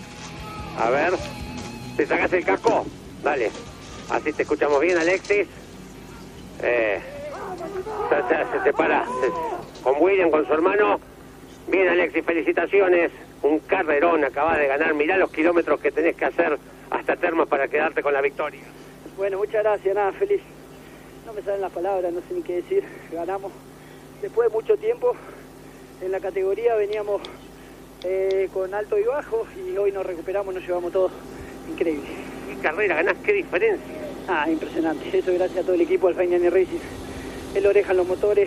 A ver, ¿te sacas el casco? Dale. Así te escuchamos bien, Alexis. Eh, se, se, se separa se, con William, con su hermano. Bien, Alexis, felicitaciones. Un carrerón acabas de ganar. Mirá los kilómetros que tenés que hacer hasta Termas para quedarte con la victoria. Bueno, muchas gracias. Nada, feliz. No me salen las palabras, no sé ni qué decir. Ganamos después de mucho tiempo. En la categoría veníamos eh, con alto y bajo, y hoy nos recuperamos, nos llevamos todo. Increíble. ¿Qué carrera ganás? ¿Qué diferencia? Ah, impresionante. Eso gracias a todo el equipo, al Fainani Racing. El Oreja en los motores,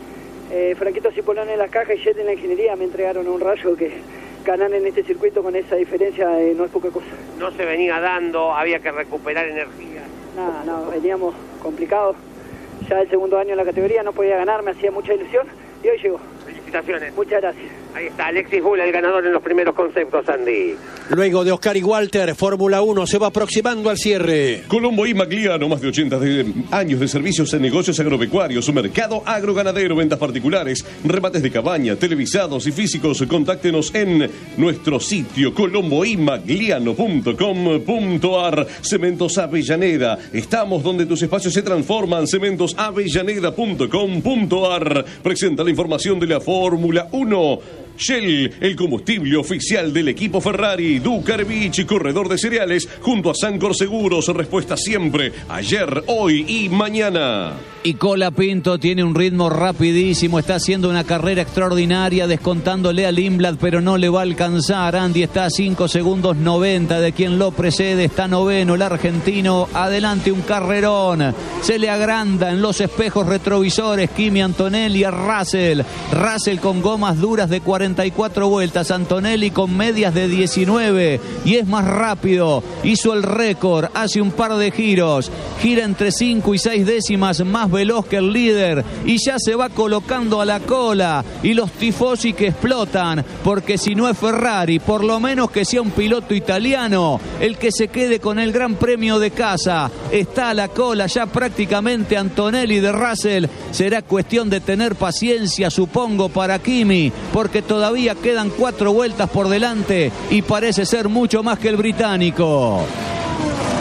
eh, Franquito Cipolón en las cajas y Jet en la ingeniería. Me entregaron un rayo que ganar en este circuito con esa diferencia eh, no es poca cosa. No se venía dando, había que recuperar energía. Nada, no, veníamos complicados. Ya el segundo año en la categoría no podía ganar, me hacía mucha ilusión y hoy llegó. Felicitaciones. Muchas gracias. Ahí está Alexis Bull, el ganador en los primeros conceptos, Andy. Luego de Oscar y Walter, Fórmula uno se va aproximando al cierre. Colombo y Magliano, más de ochenta de años de servicios en negocios agropecuarios, mercado agroganadero, ventas particulares, remates de cabaña, televisados y físicos. Contáctenos en nuestro sitio colombo y magliano punto com punto ar. Cementos Avellaneda, estamos donde tus espacios se transforman. cementos avellaneda punto com punto ar presenta la información de la Fórmula uno. Shell, el combustible oficial del equipo Ferrari. Ducarbich, corredor de cereales, junto a Sancor Seguros. Respuesta siempre, ayer, hoy y mañana. Y Cola Pinto tiene un ritmo rapidísimo, está haciendo una carrera extraordinaria, descontándole a Lindblad, pero no le va a alcanzar. Andy está a cinco segundos noventa de quien lo precede, está noveno el argentino. Adelante, un carrerón, se le agranda en los espejos retrovisores Kimi Antonelli a Russell. Russell con gomas duras de cuarenta y cuatro vueltas, Antonelli con medias de diecinueve, y es más rápido, hizo el récord hace un par de giros, gira entre cinco y seis décimas más veloz que el líder, y ya se va colocando a la cola, y los tifosi que explotan, porque si no es Ferrari, por lo menos que sea un piloto italiano el que se quede con el Gran Premio de casa. Está a la cola ya prácticamente Antonelli de Russell. Será cuestión de tener paciencia, supongo, para Kimi, porque todavía quedan cuatro vueltas por delante y parece ser mucho más que el británico.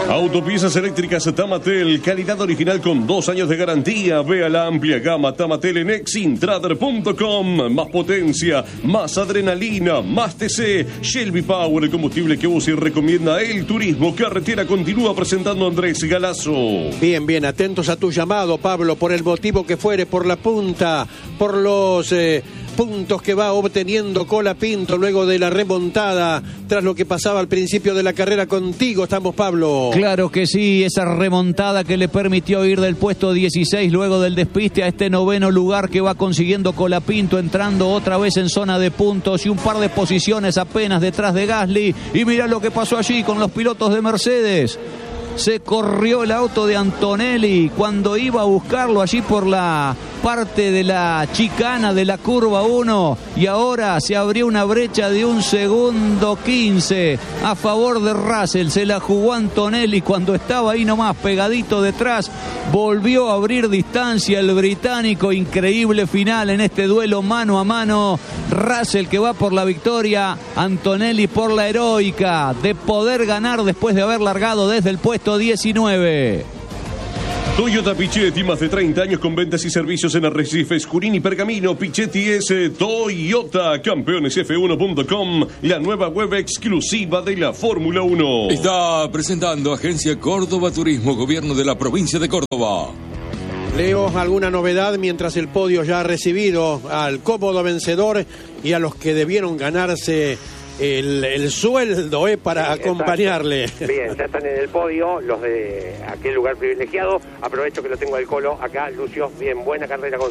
Autopiezas eléctricas Tamatel, calidad original con dos años de garantía. Vea la amplia gama Tamatel en exintrader punto com. Más potencia, más adrenalina, más T C. Shelby Power, el combustible que usa y recomienda el turismo. Carretera continúa presentando Andrés Galazo. Bien, bien, atentos a tu llamado, Pablo, por el motivo que fuere, por la punta, por los... Eh... puntos que va obteniendo Colapinto luego de la remontada tras lo que pasaba al principio de la carrera. Contigo estamos, Pablo. Claro que sí, esa remontada que le permitió ir del puesto dieciséis luego del despiste a este noveno lugar que va consiguiendo Colapinto, entrando otra vez en zona de puntos y un par de posiciones apenas detrás de Gasly. Y mirá lo que pasó allí con los pilotos de Mercedes. Se corrió el auto de Antonelli cuando iba a buscarlo allí por la parte de la chicana de la curva uno, y ahora se abrió una brecha de un segundo quince a favor de Russell. Se la jugó Antonelli cuando estaba ahí nomás pegadito detrás, volvió a abrir distancia el británico. Increíble final en este duelo mano a mano. Russell que va por la victoria, Antonelli por la heroica de poder ganar después de haber largado desde el puesto diecinueve. Toyota Pichetti, más de treinta años con ventas y servicios en Arrecifes, Junín y Pergamino. Pichetti es Toyota. Campeones F uno punto com, la nueva web exclusiva de la Fórmula uno. Está presentando Agencia Córdoba Turismo, Gobierno de la Provincia de Córdoba. Leo, ¿alguna novedad mientras el podio ya ha recibido al cómodo vencedor y a los que debieron ganarse el, el sueldo eh, para sí, acompañarle? Exacto. Bien, ya están en el podio los de aquel lugar privilegiado. Aprovecho que lo tengo al Colo acá, Lucio. Bien, buena carrera con